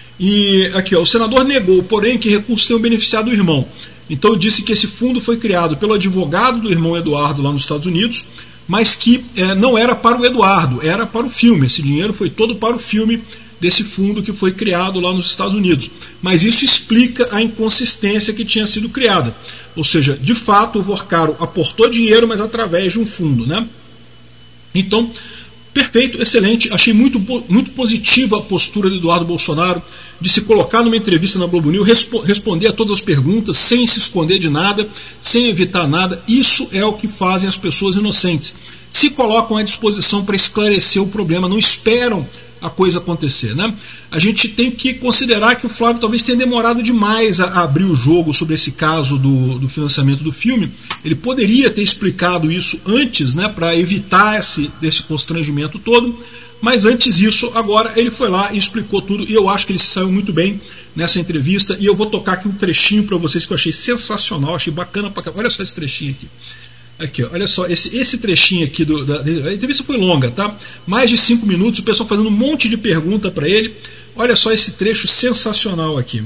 E aqui, ó, o senador negou, porém, que recursos tenham beneficiado o irmão. Então disse que esse fundo foi criado pelo advogado do irmão Eduardo lá nos Estados Unidos, mas que é, não era para o Eduardo, era para o filme. Esse dinheiro foi todo para o filme desse fundo que foi criado lá nos Estados Unidos. Mas isso explica a inconsistência que tinha sido criada. Ou seja, de fato, o Vorcaro aportou dinheiro, mas através de um fundo, né? Então, perfeito, excelente. Achei muito, muito positiva a postura do Eduardo Bolsonaro de se colocar numa entrevista na Globo News, respo responder a todas as perguntas, sem se esconder de nada, sem evitar nada. Isso é o que fazem as pessoas inocentes. Se colocam à disposição para esclarecer o problema, não esperam a coisa acontecer, né? A gente tem que considerar que o Flávio talvez tenha demorado demais a, a abrir o jogo sobre esse caso do, do financiamento do filme. Ele poderia ter explicado isso antes, né, para evitar esse, esse constrangimento todo. Mas antes disso, agora ele foi lá e explicou tudo, e eu acho que ele se saiu muito bem nessa entrevista. E eu vou tocar aqui um trechinho para vocês que eu achei sensacional, achei bacana pra caramba. Olha só esse trechinho aqui. Aqui, ó, olha só, esse, esse trechinho aqui, do, da, a entrevista foi longa, tá? Mais de cinco minutos, o pessoal fazendo um monte de pergunta para ele. Olha só esse trecho sensacional aqui.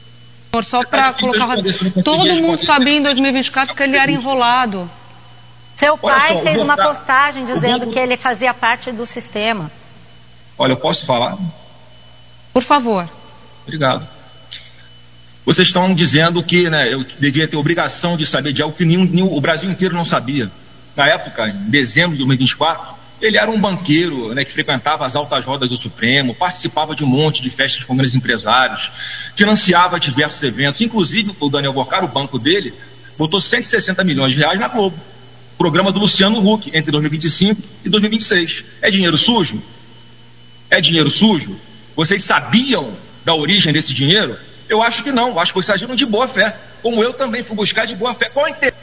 Só para colocar, todo mundo sabia em dois mil e vinte e quatro que ele era enrolado. Seu pai só, fez uma postagem dizendo banco... que ele fazia parte do sistema. Olha, eu posso falar? Por favor. Obrigado. Vocês estão dizendo que, né, eu devia ter obrigação de saber de algo que nenhum, nenhum, o Brasil inteiro não sabia. Na época, em dezembro de dois mil e vinte e quatro, ele era um banqueiro, né, que frequentava as altas rodas do Supremo, participava de um monte de festas com grandes empresários, financiava diversos eventos, inclusive o Daniel Vorcaro, o banco dele, botou cento e sessenta milhões de reais na Globo. Programa do Luciano Huck, entre dois mil e vinte e cinco e dois mil e vinte e seis. É dinheiro sujo? É dinheiro sujo? Vocês sabiam da origem desse dinheiro? Eu acho que não, eu acho que vocês agiram de boa fé, como eu também fui buscar de boa fé. Qual a inter...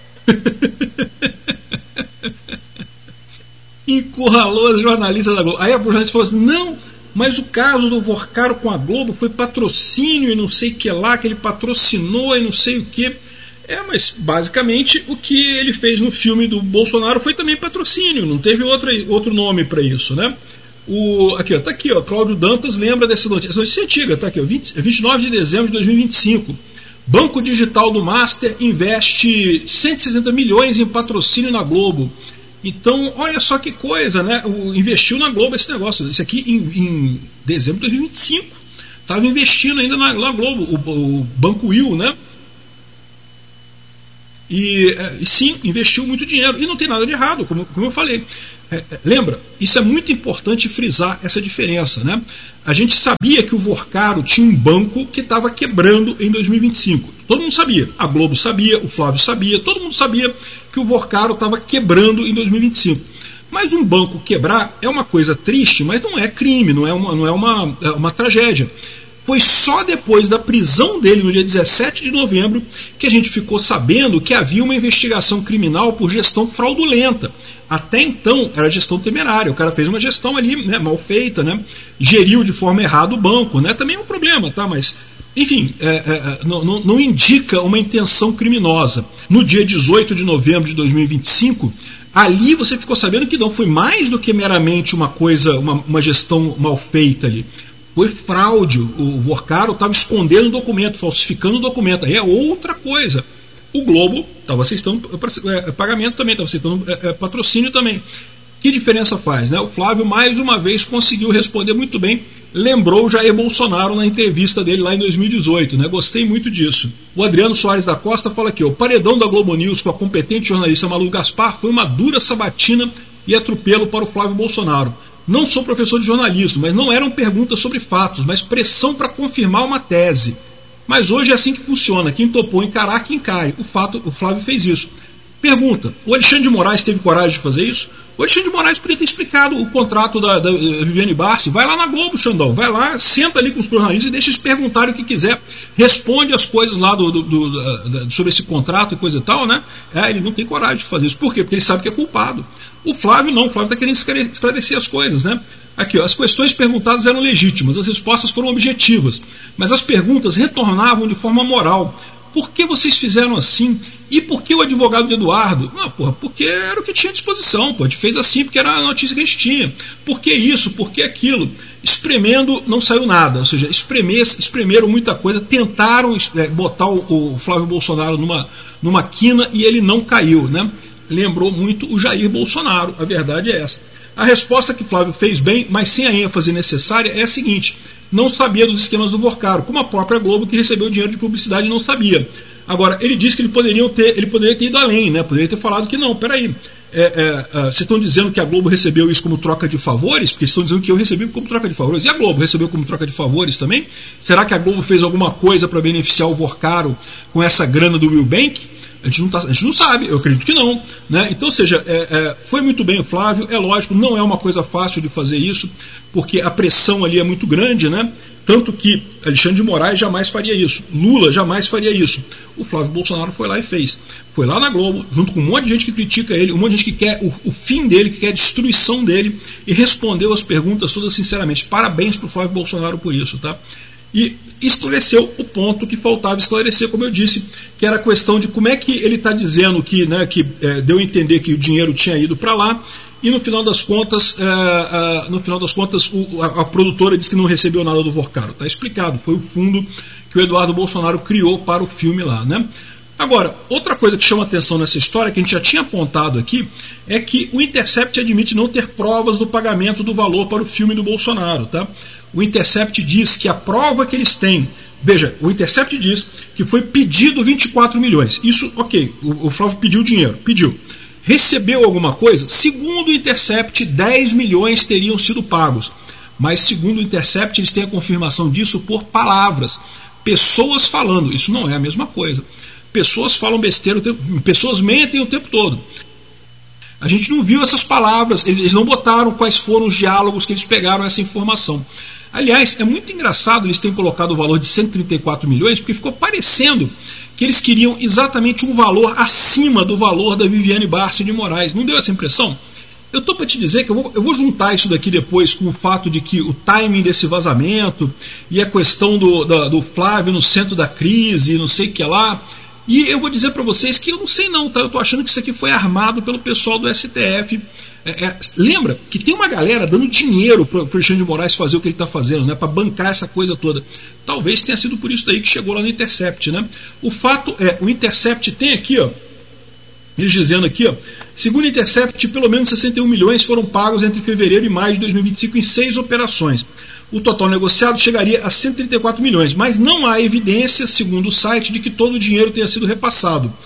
Encurralou as jornalistas da Globo. Aí a jornalista falou assim, não, mas o caso do Vorcaro com a Globo foi patrocínio e não sei o que lá, que ele patrocinou e não sei o que. É, mas basicamente o que ele fez no filme do Bolsonaro foi também patrocínio, não teve outra, outro nome para isso, né? O, aqui, ó, tá aqui, ó, Cláudio Dantas lembra dessa notícia, essa notícia é antiga, tá aqui, ó, vinte, vinte e nove de dezembro de dois mil e vinte e cinco. Banco Digital do Master investe cento e sessenta milhões em patrocínio na Globo. Então, olha só que coisa, né? O, investiu na Globo esse negócio, isso aqui em, em dezembro de dois mil e vinte e cinco. Estava investindo ainda na, na Globo, o, o Banco Will, né? E, e sim, investiu muito dinheiro. E não tem nada de errado, como, como eu falei. É, é, lembra, isso é muito importante frisar essa diferença, né? A gente sabia que o Vorcaro tinha um banco que estava quebrando em dois mil e vinte e cinco. Todo mundo sabia. A Globo sabia, o Flávio sabia, todo mundo sabia que o Vorcaro estava quebrando em dois mil e vinte e cinco. Mas um banco quebrar é uma coisa triste, mas não é crime, não é uma, não é uma, é uma tragédia. Foi só depois da prisão dele, no dia dezessete de novembro, que a gente ficou sabendo que havia uma investigação criminal por gestão fraudulenta. Até então era gestão temerária, o cara fez uma gestão ali, né, mal feita, né, geriu de forma errada o banco, né, também é um problema, tá? Mas, enfim, é, é, não, não, não indica uma intenção criminosa. No dia dezoito de novembro de dois mil e vinte e cinco, ali você ficou sabendo que não foi mais do que meramente uma coisa, uma, uma gestão mal feita ali. Foi fraude, o Vorcaro estava escondendo o documento, falsificando o documento, aí é outra coisa. O Globo estava aceitando pagamento também, estava aceitando patrocínio também. Que diferença faz, né? O Flávio, mais uma vez, conseguiu responder muito bem, lembrou o Jair Bolsonaro na entrevista dele lá em dois mil e dezoito, né? Gostei muito disso. O Adriano Soares da Costa fala aqui, o paredão da Globo News com a competente jornalista Malu Gaspar foi uma dura sabatina e atropelo para o Flávio Bolsonaro. Não sou professor de jornalismo, mas não eram perguntas sobre fatos, mas pressão para confirmar uma tese. Mas hoje é assim que funciona. Quem topou encarar, quem cai. O fato, o Flávio fez isso. Pergunta, o Alexandre de Moraes teve coragem de fazer isso? O Alexandre de Moraes poderia ter explicado o contrato da, da Viviane Barsi. Vai lá na Globo, Xandão. Vai lá, senta ali com os jornalistas e deixa eles perguntarem o que quiser. Responde as coisas lá do, do, do, do, sobre esse contrato e coisa e tal, né? É, ele não tem coragem de fazer isso. Por quê? Porque ele sabe que é culpado. O Flávio não. O Flávio está querendo esclarecer as coisas, né? Aqui, ó, as questões perguntadas eram legítimas, as respostas foram objetivas, mas as perguntas retornavam de forma moral. Por que vocês fizeram assim? E por que o advogado de Eduardo? Não, porra, porque era o que tinha à disposição, pô. A gente fez assim porque era a notícia que a gente tinha. Por que isso? Por que aquilo? Espremendo, não saiu nada. Ou seja, espremer, espremeram muita coisa, tentaram é, botar o, o Flávio Bolsonaro numa, numa quina e ele não caiu, né? Lembrou muito o Jair Bolsonaro, a verdade é essa. A resposta que Flávio fez bem, mas sem a ênfase necessária, é a seguinte: não sabia dos esquemas do Vorcaro, como a própria Globo, que recebeu dinheiro de publicidade, não sabia. Agora, ele disse que ele poderia ter, ele poderia ter ido além, né? Poderia ter falado que não, peraí, é, é, é, vocês estão dizendo que a Globo recebeu isso como troca de favores? Porque estão dizendo que eu recebi como troca de favores. E a Globo recebeu como troca de favores também? Será que a Globo fez alguma coisa para beneficiar o Vorcaro com essa grana do Will Bank? A gente, não tá, a gente não sabe, eu acredito que não, né? Então, ou seja, é, é, foi muito bem o Flávio, é lógico, não é uma coisa fácil de fazer isso, porque a pressão ali é muito grande, né? Tanto que Alexandre de Moraes jamais faria isso, Lula jamais faria isso. O Flávio Bolsonaro foi lá e fez. Foi lá na Globo, junto com um monte de gente que critica ele, um monte de gente que quer o, o fim dele, que quer a destruição dele, e respondeu as perguntas todas sinceramente. Parabéns para o Flávio Bolsonaro por isso, tá? E esclareceu o ponto que faltava esclarecer, como eu disse, que era a questão de como é que ele está dizendo que, né, que é, deu a entender que o dinheiro tinha ido para lá, e no final das contas, é, é, no final das contas o, a, a produtora disse que não recebeu nada do Vorcaro. Está explicado, foi o fundo que o Eduardo Bolsonaro criou para o filme lá, né? Agora, outra coisa que chama atenção nessa história, que a gente já tinha apontado aqui, é que o Intercept admite não ter provas do pagamento do valor para o filme do Bolsonaro, tá? O Intercept diz que a prova que eles têm... Veja, o Intercept diz que foi pedido vinte e quatro milhões. Isso, ok, o, o Flávio pediu dinheiro, pediu. Recebeu alguma coisa? Segundo o Intercept, dez milhões teriam sido pagos. Mas segundo o Intercept, eles têm a confirmação disso por palavras. Pessoas falando, isso não é a mesma coisa. Pessoas falam besteira, pessoas mentem o tempo todo. A gente não viu essas palavras, eles não botaram quais foram os diálogos que eles pegaram essa informação. Aliás, é muito engraçado eles terem colocado o valor de cento e trinta e quatro milhões, porque ficou parecendo que eles queriam exatamente um valor acima do valor da Viviane Barsi de Moraes. Não deu essa impressão? Eu estou para te dizer que eu vou, eu vou juntar isso daqui depois com o fato de que o timing desse vazamento e a questão do, do, do Flávio no centro da crise, não sei o que lá. E eu vou dizer para vocês que eu não sei não, tá? Eu estou achando que isso aqui foi armado pelo pessoal do S T F. É, é, lembra que tem uma galera dando dinheiro para o Alexandre de Moraes fazer o que ele está fazendo, né? Para bancar essa coisa toda. Talvez tenha sido por isso daí que chegou lá no Intercept, né? O fato é, o Intercept tem aqui, ó, eles dizendo aqui, ó, segundo o Intercept, pelo menos sessenta e um milhões foram pagos entre fevereiro e maio de dois mil e vinte e cinco em seis operações. O total negociado chegaria a cento e trinta e quatro milhões, mas não há evidência, segundo o site, de que todo o dinheiro tenha sido repassado.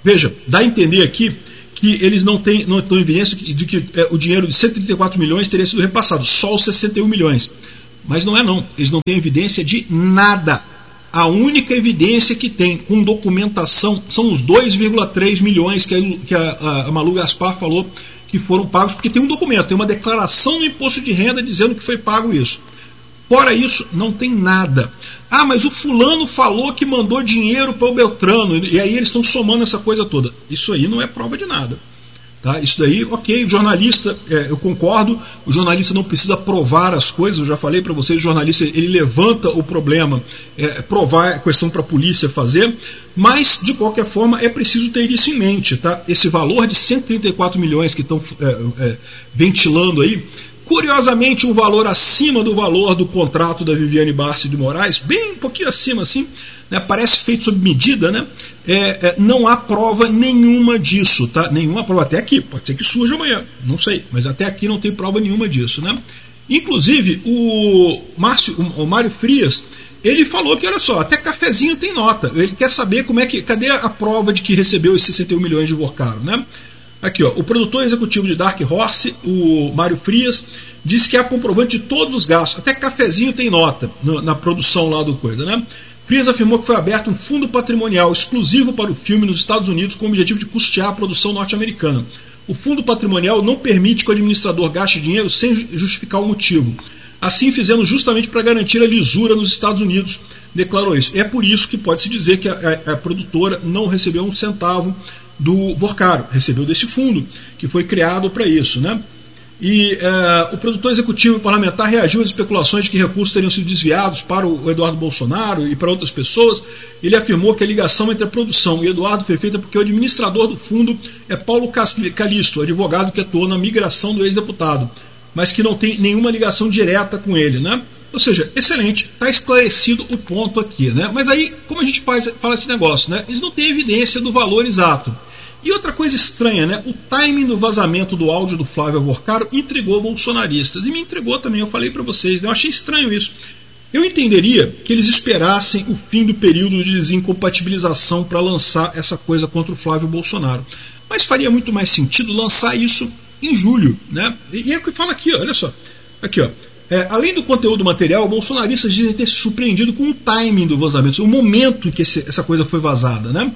Veja, dá a entender aqui que eles não têm, não estão em evidência de que é, o dinheiro de cento e trinta e quatro milhões teria sido repassado, só os sessenta e um milhões. Mas não é não, eles não têm evidência de nada. A única evidência que tem com documentação são os dois vírgula três milhões que a, que a, a Malu Gaspar falou que foram pagos, porque tem um documento, tem uma declaração no imposto de renda dizendo que foi pago isso. Fora isso, não tem nada. Ah, mas o fulano falou que mandou dinheiro para o Beltrano, e aí eles estão somando essa coisa toda. Isso aí não é prova de nada. Tá? Isso daí, ok, o jornalista, é, eu concordo, o jornalista não precisa provar as coisas, eu já falei para vocês, o jornalista ele levanta o problema, é, provar é questão para a polícia fazer, mas de qualquer forma é preciso ter isso em mente. Tá? Esse valor de cento e trinta e quatro milhões que estão é, é, ventilando aí, curiosamente um valor acima do valor do contrato da Viviane Barsi de Moraes, bem um pouquinho acima assim, né, parece feito sob medida, né? É, é, não há prova nenhuma disso, tá? Nenhuma prova, até aqui, pode ser que surja amanhã, não sei, mas até aqui não tem prova nenhuma disso, né? Inclusive, o, Márcio, o, o Mário Frias, ele falou que, olha só, até cafezinho tem nota, ele quer saber como é que, cadê a prova de que recebeu esses sessenta e um milhões de Vorcaro, né? Aqui, ó, o produtor executivo de Dark Horse, o Mário Frias, disse que há comprovante de todos os gastos, até cafezinho tem nota no, na produção lá do coisa, né? Frias afirmou que foi aberto um fundo patrimonial exclusivo para o filme nos Estados Unidos com o objetivo de custear a produção norte-americana. O fundo patrimonial não permite que o administrador gaste dinheiro sem justificar o motivo. Assim fizemos justamente para garantir a lisura nos Estados Unidos, declarou isso. É por isso que pode-se dizer que a, a, a produtora não recebeu um centavo do Vorcaro, recebeu desse fundo, que foi criado para isso, né? E eh, o produtor executivo e parlamentar reagiu às especulações de que recursos teriam sido desviados para o Eduardo Bolsonaro e para outras pessoas. Ele afirmou que a ligação entre a produção e Eduardo foi feita porque o administrador do fundo é Paulo Calisto, advogado que atuou na migração do ex-deputado, mas que não tem nenhuma ligação direta com ele, né? Ou seja, excelente, está esclarecido o ponto aqui, né? Mas aí, como a gente faz, fala esse negócio, né? Eles não têm evidência do valor exato. E outra coisa estranha, né? O timing do vazamento do áudio do Flávio Vorcaro intrigou bolsonaristas. E me intrigou também, eu falei para vocês, né? Eu achei estranho isso. Eu entenderia que eles esperassem o fim do período de desincompatibilização para lançar essa coisa contra o Flávio Bolsonaro. Mas faria muito mais sentido lançar isso em julho, né? E é o que fala aqui, ó, olha só. Aqui, ó. É, além do conteúdo material, bolsonaristas dizem ter se surpreendido com o timing do vazamento, o momento em que esse, essa coisa foi vazada, né?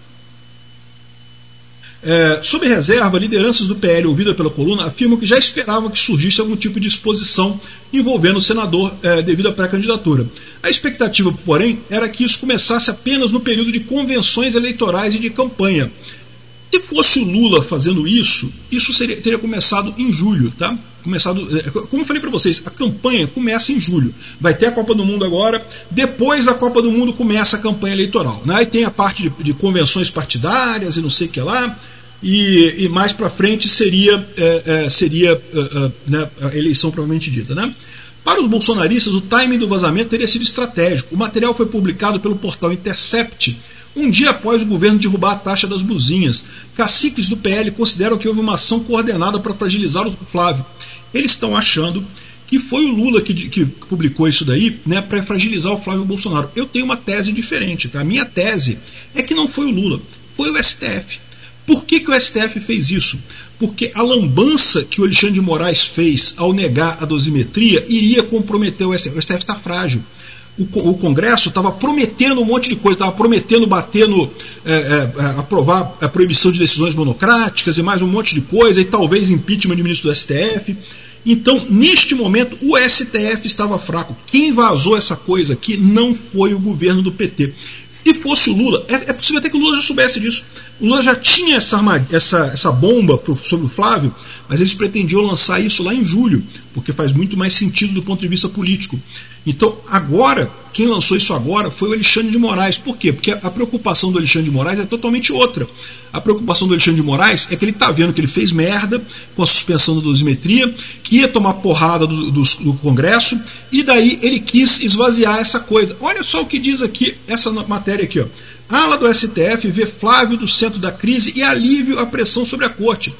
É, sob reserva, lideranças do P L ouvida pela coluna afirmam que já esperavam que surgisse algum tipo de exposição envolvendo o senador é, devido à pré-candidatura. A expectativa, porém, era que isso começasse apenas no período de convenções eleitorais e de campanha. Se fosse o Lula fazendo isso, isso seria, teria começado em julho, tá? Começado, como eu falei para vocês, a campanha começa em julho. Vai ter a Copa do Mundo agora, depois da Copa do Mundo começa a campanha eleitoral, né? Aí tem a parte de, de convenções partidárias e não sei o que lá, e, e mais para frente seria, é, é, seria é, é, né, a eleição provavelmente dita, né? Para os bolsonaristas, o timing do vazamento teria sido estratégico. O material foi publicado pelo portal Intercept um dia após o governo derrubar a taxa das blusinhas. Caciques do P L consideram que houve uma ação coordenada para fragilizar o Flávio. Eles estão achando que foi o Lula que, que publicou isso daí, né, para fragilizar o Flávio Bolsonaro. Eu tenho uma tese diferente, tá? A minha tese é que não foi o Lula, foi o S T F. Por que, que o S T F fez isso? Porque a lambança que o Alexandre de Moraes fez ao negar a dosimetria iria comprometer o S T F. O S T F está frágil. O, o Congresso estava prometendo um monte de coisa, estava prometendo bater no, é, é, aprovar a proibição de decisões monocráticas e mais um monte de coisa, e talvez impeachment de ministro do S T F. Então, neste momento, o S T F estava fraco. Quem vazou essa coisa aqui não foi o governo do P T. Se fosse o Lula, é, é possível até que o Lula já soubesse disso. O Lula já tinha essa, essa, essa bomba pro, sobre o Flávio, mas eles pretendiam lançar isso lá em julho, porque faz muito mais sentido do ponto de vista político. Então, agora, quem lançou isso agora foi o Alexandre de Moraes. Por quê? Porque a preocupação do Alexandre de Moraes é totalmente outra. A preocupação do Alexandre de Moraes é que ele está vendo que ele fez merda com a suspensão da dosimetria, que ia tomar porrada do, do, do Congresso, e daí ele quis esvaziar essa coisa. Olha só o que diz aqui, essa matéria aqui, ó. A ala do S T F vê Flávio do centro da crise e alívio à pressão sobre a corte.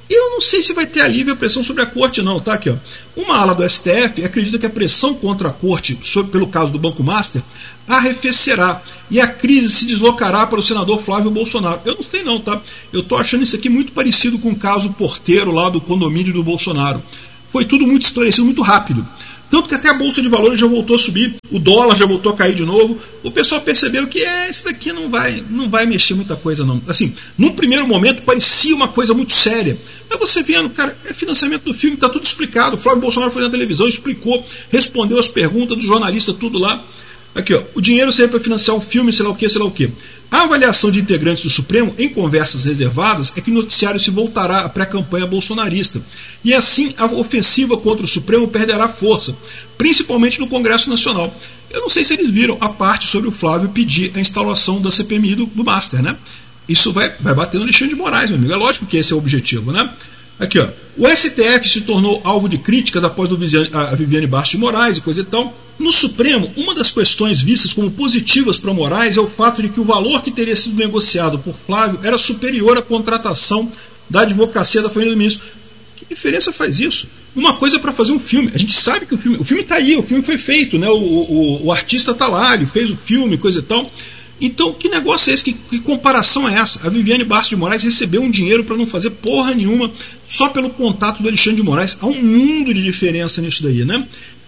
Eu não sei se vai ter alívio a pressão sobre a corte, não, tá? Aqui, ó. Uma ala do S T F acredita que a pressão contra a corte, sobre, pelo caso do Banco Master, arrefecerá e a crise se deslocará para o senador Flávio Bolsonaro. Eu não sei não, tá? Eu tô achando isso aqui muito parecido com o caso Porteiro lá do condomínio do Bolsonaro. Foi tudo muito esclarecido, muito rápido. Tanto que até a Bolsa de Valores já voltou a subir, o dólar já voltou a cair de novo. O pessoal percebeu que é, isso daqui não vai, não vai mexer muita coisa, não. Assim, num primeiro momento parecia uma coisa muito séria. Mas você vendo, cara, é financiamento do filme, tá tudo explicado. O Flávio Bolsonaro foi na televisão, explicou, respondeu as perguntas do jornalista, tudo lá. Aqui, ó, o dinheiro serve para financiar um filme, sei lá o que, sei lá o que. A avaliação de integrantes do Supremo, em conversas reservadas, é que o noticiário se voltará à pré-campanha bolsonarista. E assim, a ofensiva contra o Supremo perderá força, principalmente no Congresso Nacional. Eu não sei se eles viram a parte sobre o Flávio pedir a instalação da C P M I do, do Master, né? Isso vai, vai bater no Alexandre de Moraes, meu amigo. É lógico que esse é o objetivo, né? Aqui, ó. O S T F se tornou alvo de críticas após o Viviane, a Viviane Bastos de Moraes e coisa e tal. No Supremo, uma das questões vistas como positivas para Moraes é o fato de que o valor que teria sido negociado por Flávio era superior à contratação da advocacia da família do ministro. Que diferença faz isso? Uma coisa é para fazer um filme. A gente sabe que o filme o filme está aí, o filme foi feito, né? o, o, o artista está lá, ele fez o filme, coisa e tal. Então, que negócio é esse? Que, que comparação é essa? A Viviane Bastos de Moraes recebeu um dinheiro para não fazer porra nenhuma só pelo contato do Alexandre de Moraes. Há um mundo de diferença nisso daí, né?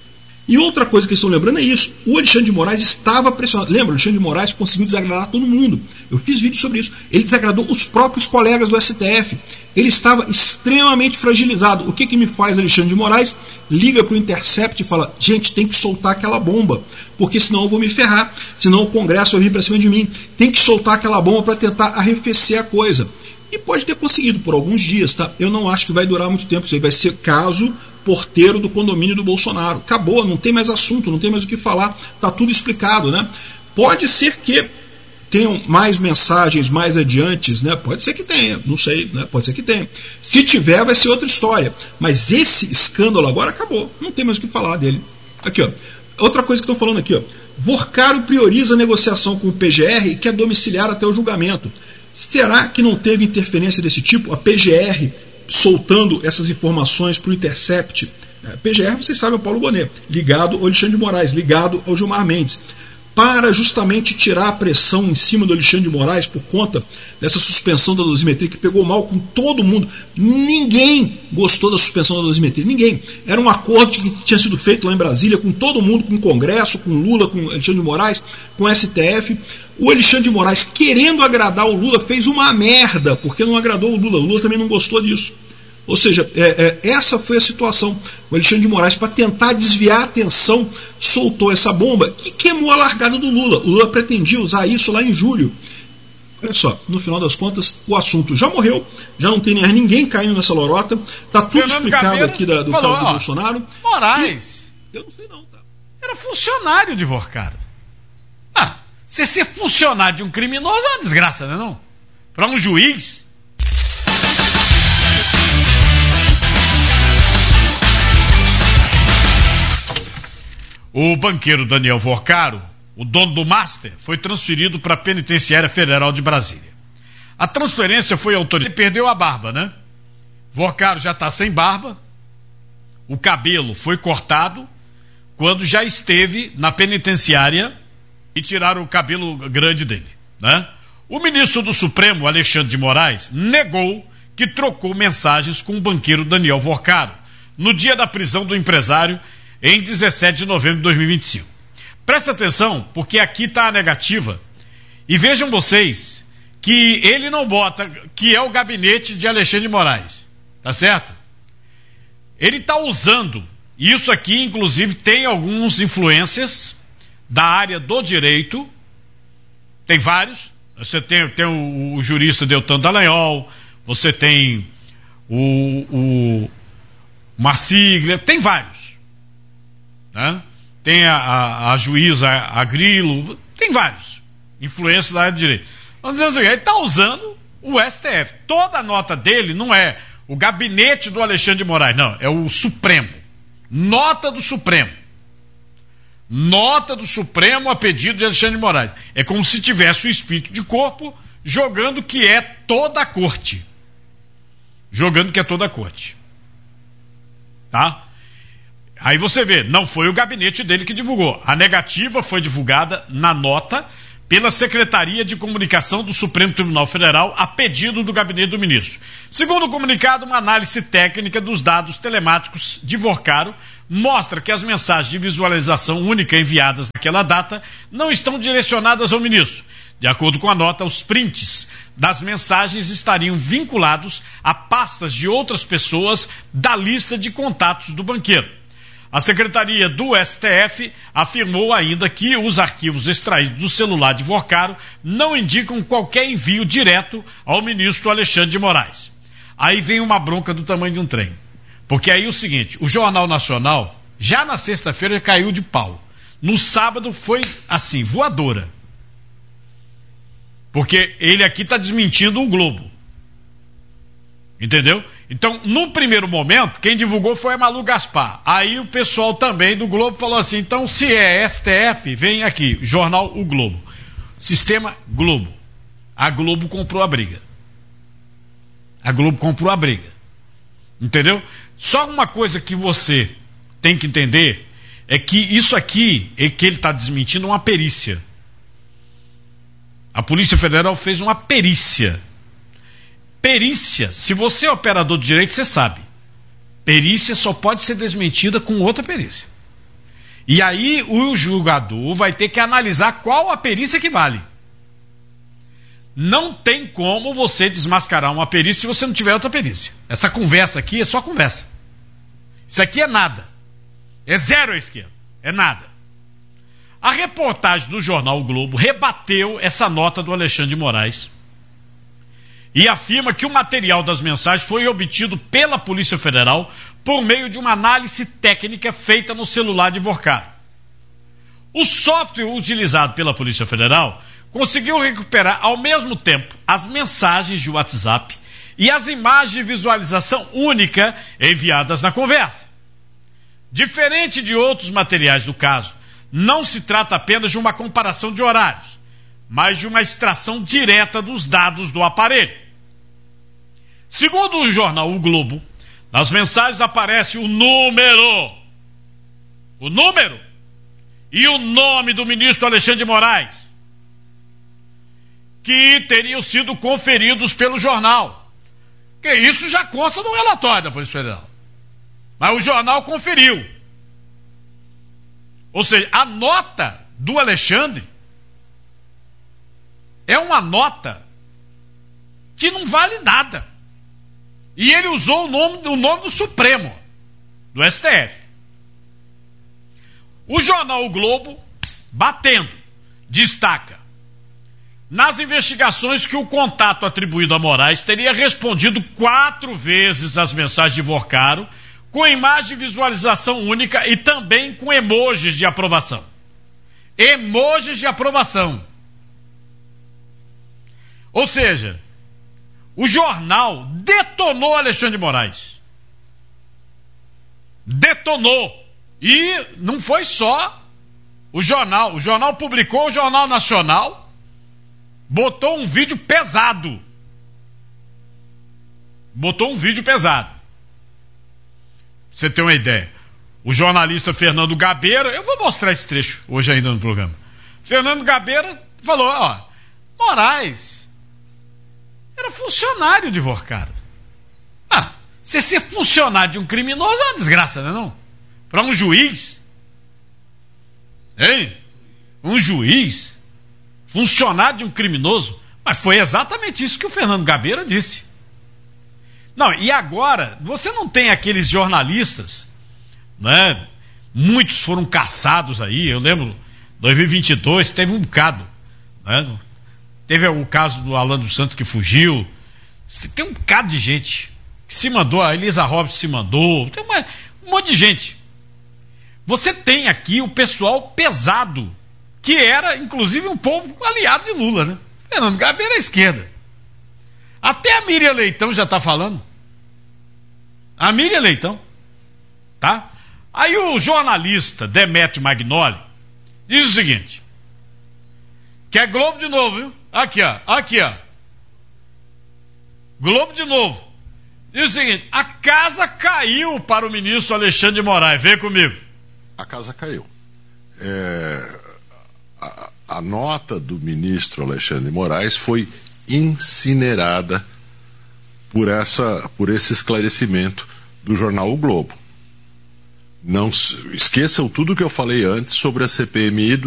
E outra coisa que eles estão lembrando é isso. O Alexandre de Moraes estava pressionado. Lembra, o Alexandre de Moraes conseguiu desagradar todo mundo. Eu fiz vídeo sobre isso. Ele desagradou os próprios colegas do S T F. Ele estava extremamente fragilizado. O que, que me faz o Alexandre de Moraes? Liga para o Intercept e fala, gente, tem que soltar aquela bomba, porque senão eu vou me ferrar. Senão o Congresso vai vir para cima de mim. Tem que soltar aquela bomba para tentar arrefecer a coisa. E pode ter conseguido por alguns dias, tá? Eu não acho que vai durar muito tempo. Isso aí vai ser caso Porteiro do condomínio do Bolsonaro. Acabou, não tem mais assunto, não tem mais o que falar, está tudo explicado, né? Pode ser que tenham mais mensagens mais adiante, né? Pode ser que tenha, não sei, né? Pode ser que tenha. Se tiver, vai ser outra história. Mas esse escândalo agora acabou, não tem mais o que falar dele. Aqui, ó. Outra coisa que estão falando aqui, ó. Vorcaro prioriza a negociação com o P G R e quer domiciliar até o julgamento. Será que não teve interferência desse tipo? A P G R soltando essas informações para o Intercept. A P G R, vocês sabem, é o Paulo Bonet, ligado ao Alexandre de Moraes, ligado ao Gilmar Mendes, para justamente tirar a pressão em cima do Alexandre de Moraes por conta dessa suspensão da dosimetria que pegou mal com todo mundo. Ninguém gostou da suspensão da dosimetria, ninguém. Era um acordo que tinha sido feito lá em Brasília com todo mundo, com o Congresso, com Lula, com Alexandre de Moraes, com o S T F. O Alexandre de Moraes, querendo agradar o Lula, fez uma merda, porque não agradou o Lula. O Lula também não gostou disso. Ou seja, é, é, essa foi a situação. O Alexandre de Moraes, para tentar desviar a atenção, soltou essa bomba que queimou a largada do Lula. O Lula pretendia usar isso lá em julho. Olha só, no final das contas, o assunto já morreu, já não tem ninguém caindo nessa lorota, está tudo Fernando explicado Cabelo aqui da, do falou, caso do ó, Bolsonaro. Moraes, e, eu não sei não, tá? Era funcionário de Vorcaro. Ah, você ser funcionário de um criminoso é uma desgraça, não é não? Para um juiz. O banqueiro Daniel Vorcaro, o dono do Master, foi transferido para a Penitenciária Federal de Brasília. A transferência foi autorizada. Ele perdeu a barba, né? Vorcaro já está sem barba. O cabelo foi cortado quando já esteve na penitenciária e tiraram o cabelo grande dele, né? O ministro do Supremo, Alexandre de Moraes, negou que trocou mensagens com o banqueiro Daniel Vorcaro no dia da prisão do empresário em dezessete de novembro de dois mil e vinte e cinco. Presta atenção, porque aqui está a negativa. E vejam vocês que ele não bota que é o gabinete de Alexandre de Moraes. Tá certo? Ele está usando, isso aqui inclusive tem alguns influências da área do direito, tem vários. Você tem, tem o, o jurista Deltan Dallagnol, você tem o, o Marsiglia, tem vários. Né? Tem a, a, a juíza Agrilo, tem vários influências da área de direito. Vamos dizer assim, ele está usando o S T F. Toda a nota dele não é o gabinete do Alexandre de Moraes, não, é o Supremo. Nota do Supremo. Nota do Supremo a pedido de Alexandre de Moraes. É como se tivesse o espírito de corpo jogando que é toda a corte. jogando que é toda a corte. Tá? Aí você vê, não foi o gabinete dele que divulgou. A negativa foi divulgada na nota pela Secretaria de Comunicação do Supremo Tribunal Federal a pedido do gabinete do ministro. Segundo o comunicado, uma análise técnica dos dados telemáticos de Vorcaro mostra que as mensagens de visualização única enviadas naquela data não estão direcionadas ao ministro. De acordo com a nota, os prints das mensagens estariam vinculados a pastas de outras pessoas da lista de contatos do banqueiro. A Secretaria do S T F afirmou ainda que os arquivos extraídos do celular de Vorcaro não indicam qualquer envio direto ao ministro Alexandre de Moraes. Aí vem uma bronca do tamanho de um trem. Porque aí é o seguinte, o Jornal Nacional, já na sexta-feira, caiu de pau. No sábado foi, assim, voadora. Porque ele aqui está desmentindo o Globo. Entendeu? Então, no primeiro momento, quem divulgou foi a Malu Gaspar. Aí o pessoal também do Globo falou assim, então se é S T F, vem aqui, Jornal O Globo. Sistema Globo. A Globo comprou a briga. A Globo comprou a briga. Entendeu? Só uma coisa que você tem que entender é que isso aqui, é que ele está desmentindo uma perícia. A Polícia Federal fez uma perícia. Perícia, se você é operador de direito, você sabe. Perícia só pode ser desmentida com outra perícia. E aí o julgador vai ter que analisar qual a perícia que vale. Não tem como você desmascarar uma perícia se você não tiver outra perícia. Essa conversa aqui é só conversa. Isso aqui é nada. É zero à esquerda. É nada. A reportagem do jornal O Globo rebateu essa nota do Alexandre de Moraes e afirma que o material das mensagens foi obtido pela Polícia Federal por meio de uma análise técnica feita no celular de Vorcaro. O software utilizado pela Polícia Federal conseguiu recuperar ao mesmo tempo as mensagens de WhatsApp e as imagens de visualização única enviadas na conversa. Diferente de outros materiais do caso, não se trata apenas de uma comparação de horários, mas de uma extração direta dos dados do aparelho. Segundo o jornal O Globo, nas mensagens aparece o número, o número e o nome do ministro Alexandre de Moraes, que teriam sido conferidos pelo jornal. Que isso já consta no relatório da Polícia Federal. Mas o jornal conferiu. Ou seja, a nota do Alexandre é uma nota que não vale nada. E ele usou o nome, o nome do Supremo, do S T F. O jornal O Globo, batendo, destaca: nas investigações que o contato atribuído a Moraes teria respondido quatro vezes às mensagens de Vorcaro, com imagem de visualização única e também com emojis de aprovação. Emojis de aprovação. Ou seja, o jornal detonou Alexandre de Moraes. Detonou. E não foi só o jornal. O jornal publicou, o Jornal Nacional botou um vídeo pesado. Botou um vídeo pesado. Pra você ter uma ideia. O jornalista Fernando Gabeira, eu vou mostrar esse trecho hoje ainda no programa. Fernando Gabeira falou, ó, Moraes era funcionário de Vorcaro. Ah, você ser funcionário de um criminoso é uma desgraça, não é não? Para um juiz, hein? Um juiz, funcionário de um criminoso, mas foi exatamente isso que o Fernando Gabeira disse. Não, e agora, você não tem aqueles jornalistas, né? Muitos foram caçados aí, eu lembro, dois mil e vinte e dois, teve um bocado, né? Teve o caso do Alan dos Santos que fugiu. Tem um bocado de gente que se mandou, a Elisa Robson se mandou, tem uma, um monte de gente. Você tem aqui o pessoal pesado, que era, inclusive, um povo aliado de Lula, né? Fernando Gabeira à esquerda. Até a Miriam Leitão já está falando. A Miriam Leitão. Tá? Aí o jornalista Demetrio Magnoli diz o seguinte: que é Globo de novo, viu? Aqui, ó. Aqui, ó. Globo de novo. E o seguinte, a casa caiu para o ministro Alexandre de Moraes. Vem comigo. A casa caiu. É, a, a nota do ministro Alexandre de Moraes foi incinerada por, essa, por esse esclarecimento do jornal O Globo. Não esqueçam tudo que eu falei antes sobre a C P M I do